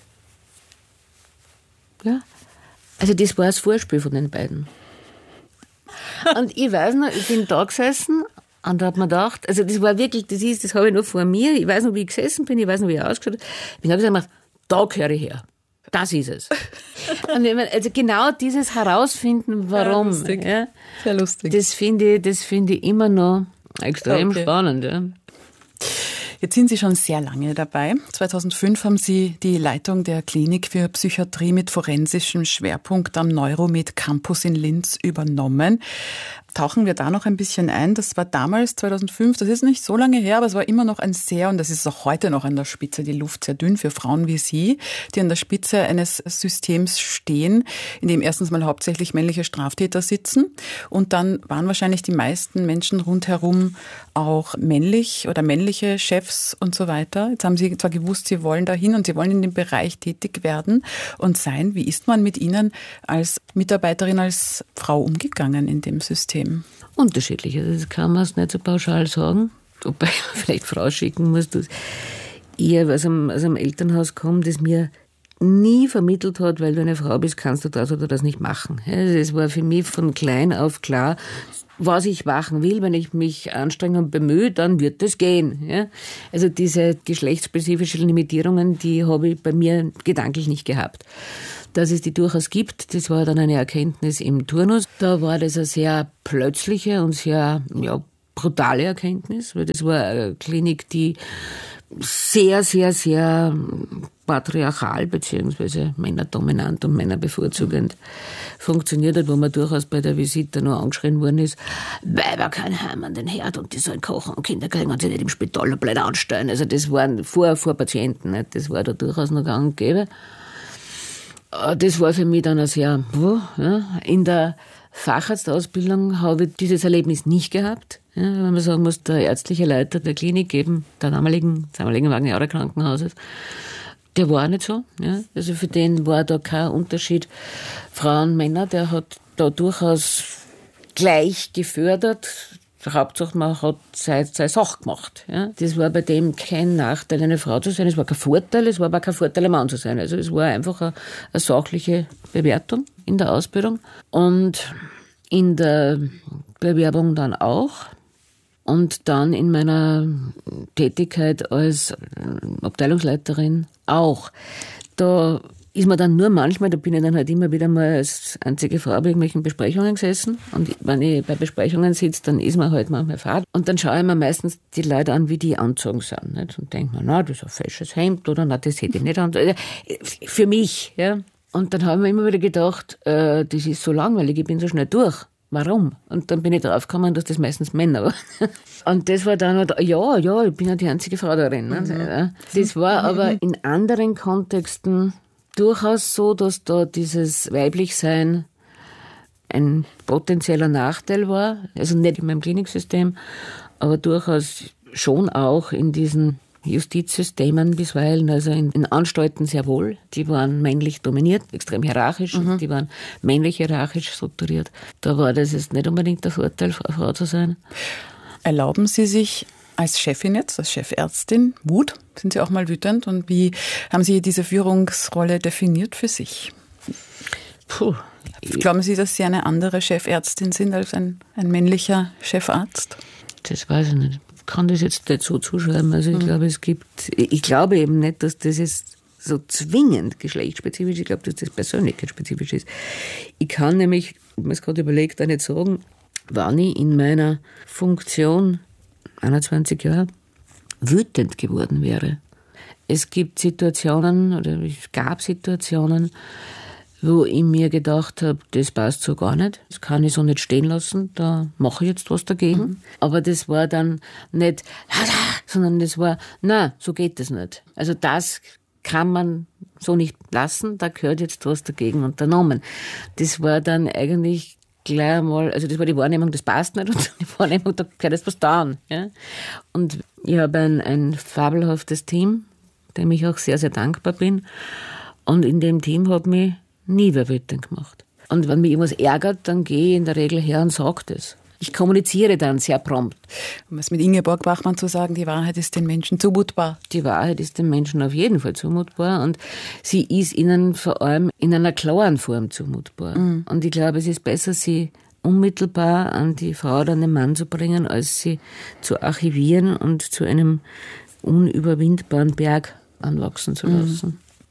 Ja, also das war das Vorspiel von den beiden. Und ich weiß noch, ich bin da gesessen und da hat man gedacht, also das war wirklich, das habe ich noch vor mir, ich weiß noch, wie ich gesessen bin, ich weiß noch, wie ich ausgeschaut habe. Ich bin da gesagt, da gehöre ich her. Das ist es. Und also genau dieses Herausfinden, warum. Ja, lustig. Ja, sehr lustig. Das finde ich immer noch extrem spannend. Ja. Jetzt sind Sie schon sehr lange dabei. 2005 haben Sie die Leitung der Klinik für Psychiatrie mit forensischem Schwerpunkt am Neuromed Campus in Linz übernommen. tauchen wir da noch ein bisschen ein. Das war damals, 2005, das ist nicht so lange her, aber es war immer noch und das ist auch heute noch an der Spitze, die Luft sehr dünn für Frauen wie Sie, die an der Spitze eines Systems stehen, in dem erstens mal hauptsächlich männliche Straftäter sitzen und dann waren wahrscheinlich die meisten Menschen rundherum auch männlich oder männliche Chefs und so weiter. Jetzt haben Sie zwar gewusst, Sie wollen dahin und Sie wollen in dem Bereich tätig werden und sein. Wie ist man mit Ihnen als Mitarbeiterin, als Frau umgegangen in dem System? Unterschiedlich. Also das kann man es nicht so pauschal sagen. Wobei man vielleicht vorausschicken muss, dass ich aus einem Elternhaus komme, das mir nie vermittelt hat, weil du eine Frau bist, kannst du das oder das nicht machen. Also es war für mich von klein auf klar, was ich machen will. Wenn ich mich anstrenge und bemühe, dann wird das gehen. Ja? Also diese geschlechtsspezifischen Limitierungen, die habe ich bei mir gedanklich nicht gehabt. Dass es die durchaus gibt, das war dann eine Erkenntnis im Turnus. Da war das eine sehr plötzliche und sehr brutale Erkenntnis, weil das war eine Klinik, die sehr, sehr, sehr patriarchal bzw. männerdominant und männerbevorzugend funktioniert hat, wo man durchaus bei der Visite nur angeschrien worden ist, Weiber kein Heim an den Herd und die sollen kochen und Kinder kriegen und sich nicht im Spital blöd anstellen. Also das waren vor Patienten, nicht? Das war da durchaus noch gang und gäbe. Das war für mich dann ein sehr, in der Facharztausbildung habe ich dieses Erlebnis nicht gehabt. Ja, wenn man sagen muss, der ärztliche Leiter der Klinik eben, der damaligen Wagner Krankenhauses, der war nicht so. Ja. Also für den war da kein Unterschied Frauen, Männer, der hat da durchaus gleich gefördert. Hauptsache, man hat seine Sache gemacht. Ja. Das war bei dem kein Nachteil, eine Frau zu sein. Es war kein Vorteil, es war aber kein Vorteil, ein Mann zu sein. Also es war einfach eine sachliche Bewertung in der Ausbildung. Und in der Bewerbung dann auch. Und dann in meiner Tätigkeit als Abteilungsleiterin auch. Da ist man dann nur manchmal, da bin ich dann halt immer wieder mal als einzige Frau bei irgendwelchen Besprechungen gesessen. Und wenn ich bei Besprechungen sitze, dann ist man halt manchmal Fahrt. Und dann schaue ich mir meistens die Leute an, wie die angezogen sind. Nicht? Und denke mir, na, das ist ein fesches Hemd oder na, das hätte ich nicht an. Für mich, ja. Und dann habe ich mir immer wieder gedacht, das ist so langweilig, ich bin so schnell durch. Warum? Und dann bin ich drauf gekommen, dass das meistens Männer waren. Und das war dann, ja, ich bin ja die einzige Frau darin. Ne? Das war aber in anderen Kontexten durchaus so, dass da dieses Weiblichsein ein potenzieller Nachteil war. Also nicht in meinem Kliniksystem, aber durchaus schon auch in diesen Justizsystemen bisweilen, also in Anstalten sehr wohl. Die waren männlich dominiert, extrem hierarchisch, die waren männlich hierarchisch strukturiert. Da war das jetzt nicht unbedingt der Vorteil, eine Frau zu sein. Erlauben Sie sich als Chefin jetzt, als Chefärztin, Wut? Sind Sie auch mal wütend? Und wie haben Sie diese Führungsrolle definiert für sich? Glauben Sie, dass Sie eine andere Chefärztin sind als ein männlicher Chefarzt? Das weiß ich nicht. Ich kann das jetzt nicht so zuschreiben. Also ich glaube eben nicht, dass das jetzt so zwingend geschlechtsspezifisch ist. Ich glaube, dass das persönlichkeitsspezifisch ist. Ich kann nämlich, ich habe mir es gerade überlegt, auch nicht sagen, wann ich in meiner Funktion 21 Jahre wütend geworden wäre. Es gibt Situationen, oder es gab Situationen, wo ich mir gedacht habe, das passt so gar nicht, das kann ich so nicht stehen lassen, da mache ich jetzt was dagegen. Aber das war dann nicht, sondern das war, na, so geht das nicht. Also das kann man so nicht lassen, da gehört jetzt was dagegen unternommen. Das war dann eigentlich gleich einmal, also das war die Wahrnehmung, das passt nicht, und die Wahrnehmung, da gehört jetzt was down. Ja? Und ich habe ein fabelhaftes Team, dem ich auch sehr, sehr dankbar bin. Und in dem Team hat mich nie wer wütend gemacht. Und wenn mich irgendwas ärgert, dann gehe ich in der Regel her und sage das. Ich kommuniziere dann sehr prompt. Um es mit Ingeborg Bachmann zu sagen, die Wahrheit ist den Menschen zumutbar. Die Wahrheit ist den Menschen auf jeden Fall zumutbar und sie ist ihnen vor allem in einer klaren Form zumutbar. Und ich glaube, es ist besser, sie unmittelbar an die Frau oder an den Mann zu bringen, als sie zu archivieren und zu einem unüberwindbaren Berg anwachsen zu lassen.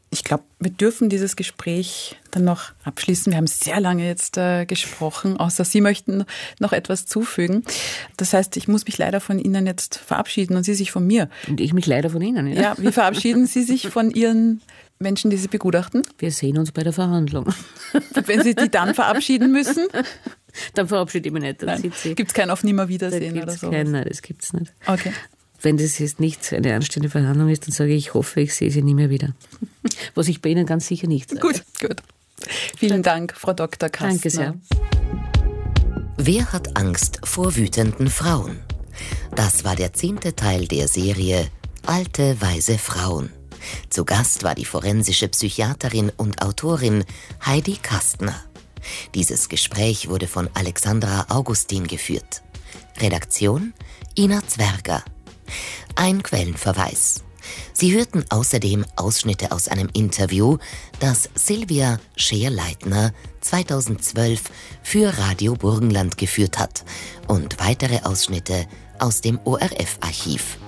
Ich glaube, wir dürfen dieses Gespräch dann noch abschließen. Wir haben sehr lange jetzt gesprochen, außer Sie möchten noch etwas zufügen. Das heißt, ich muss mich leider von Ihnen jetzt verabschieden und Sie sich von mir. Und ich mich leider von Ihnen. Ja, wie verabschieden Sie sich von Ihren Menschen, die Sie begutachten? Wir sehen uns bei der Verhandlung. Und wenn Sie die dann verabschieden müssen? Dann verabschiede ich mich nicht. Dann gibt es kein Auf Nimmerwiedersehen oder so? Nein, das gibt es nicht. Okay. Wenn das jetzt nicht eine anständige Verhandlung ist, dann sage ich, ich hoffe, ich sehe Sie nie mehr wieder. Was ich bei Ihnen ganz sicher nicht sage. Gut. Vielen Dank, Frau Dr. Kastner. Danke sehr. Wer hat Angst vor wütenden Frauen? Das war der 10. Teil der Serie Alte, weise Frauen. Zu Gast war die forensische Psychiaterin und Autorin Heidi Kastner. Dieses Gespräch wurde von Alexandra Augustin geführt. Redaktion Ina Zwerger. Ein Quellenverweis. Sie hörten außerdem Ausschnitte aus einem Interview, das Silvia Scheer-Leitner 2012 für Radio Burgenland geführt hat und weitere Ausschnitte aus dem ORF-Archiv.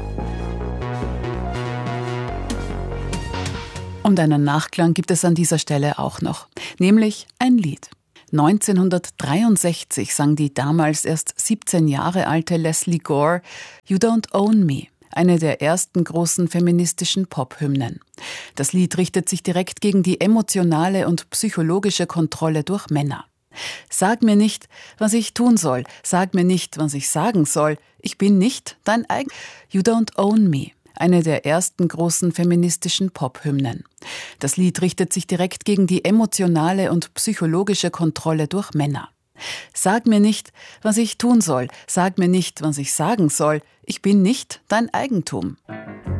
Und einen Nachklang gibt es an dieser Stelle auch noch, nämlich ein Lied. 1963 sang die damals erst 17 Jahre alte Leslie Gore You Don't Own Me, eine der ersten großen feministischen Pop-Hymnen. Das Lied richtet sich direkt gegen die emotionale und psychologische Kontrolle durch Männer. Sag mir nicht, was ich tun soll, sag mir nicht, was ich sagen soll, ich bin nicht dein eigen. You Don't Own Me. Eine der ersten großen feministischen Pop-Hymnen. Das Lied richtet sich direkt gegen die emotionale und psychologische Kontrolle durch Männer. Sag mir nicht, was ich tun soll, sag mir nicht, was ich sagen soll, ich bin nicht dein Eigentum.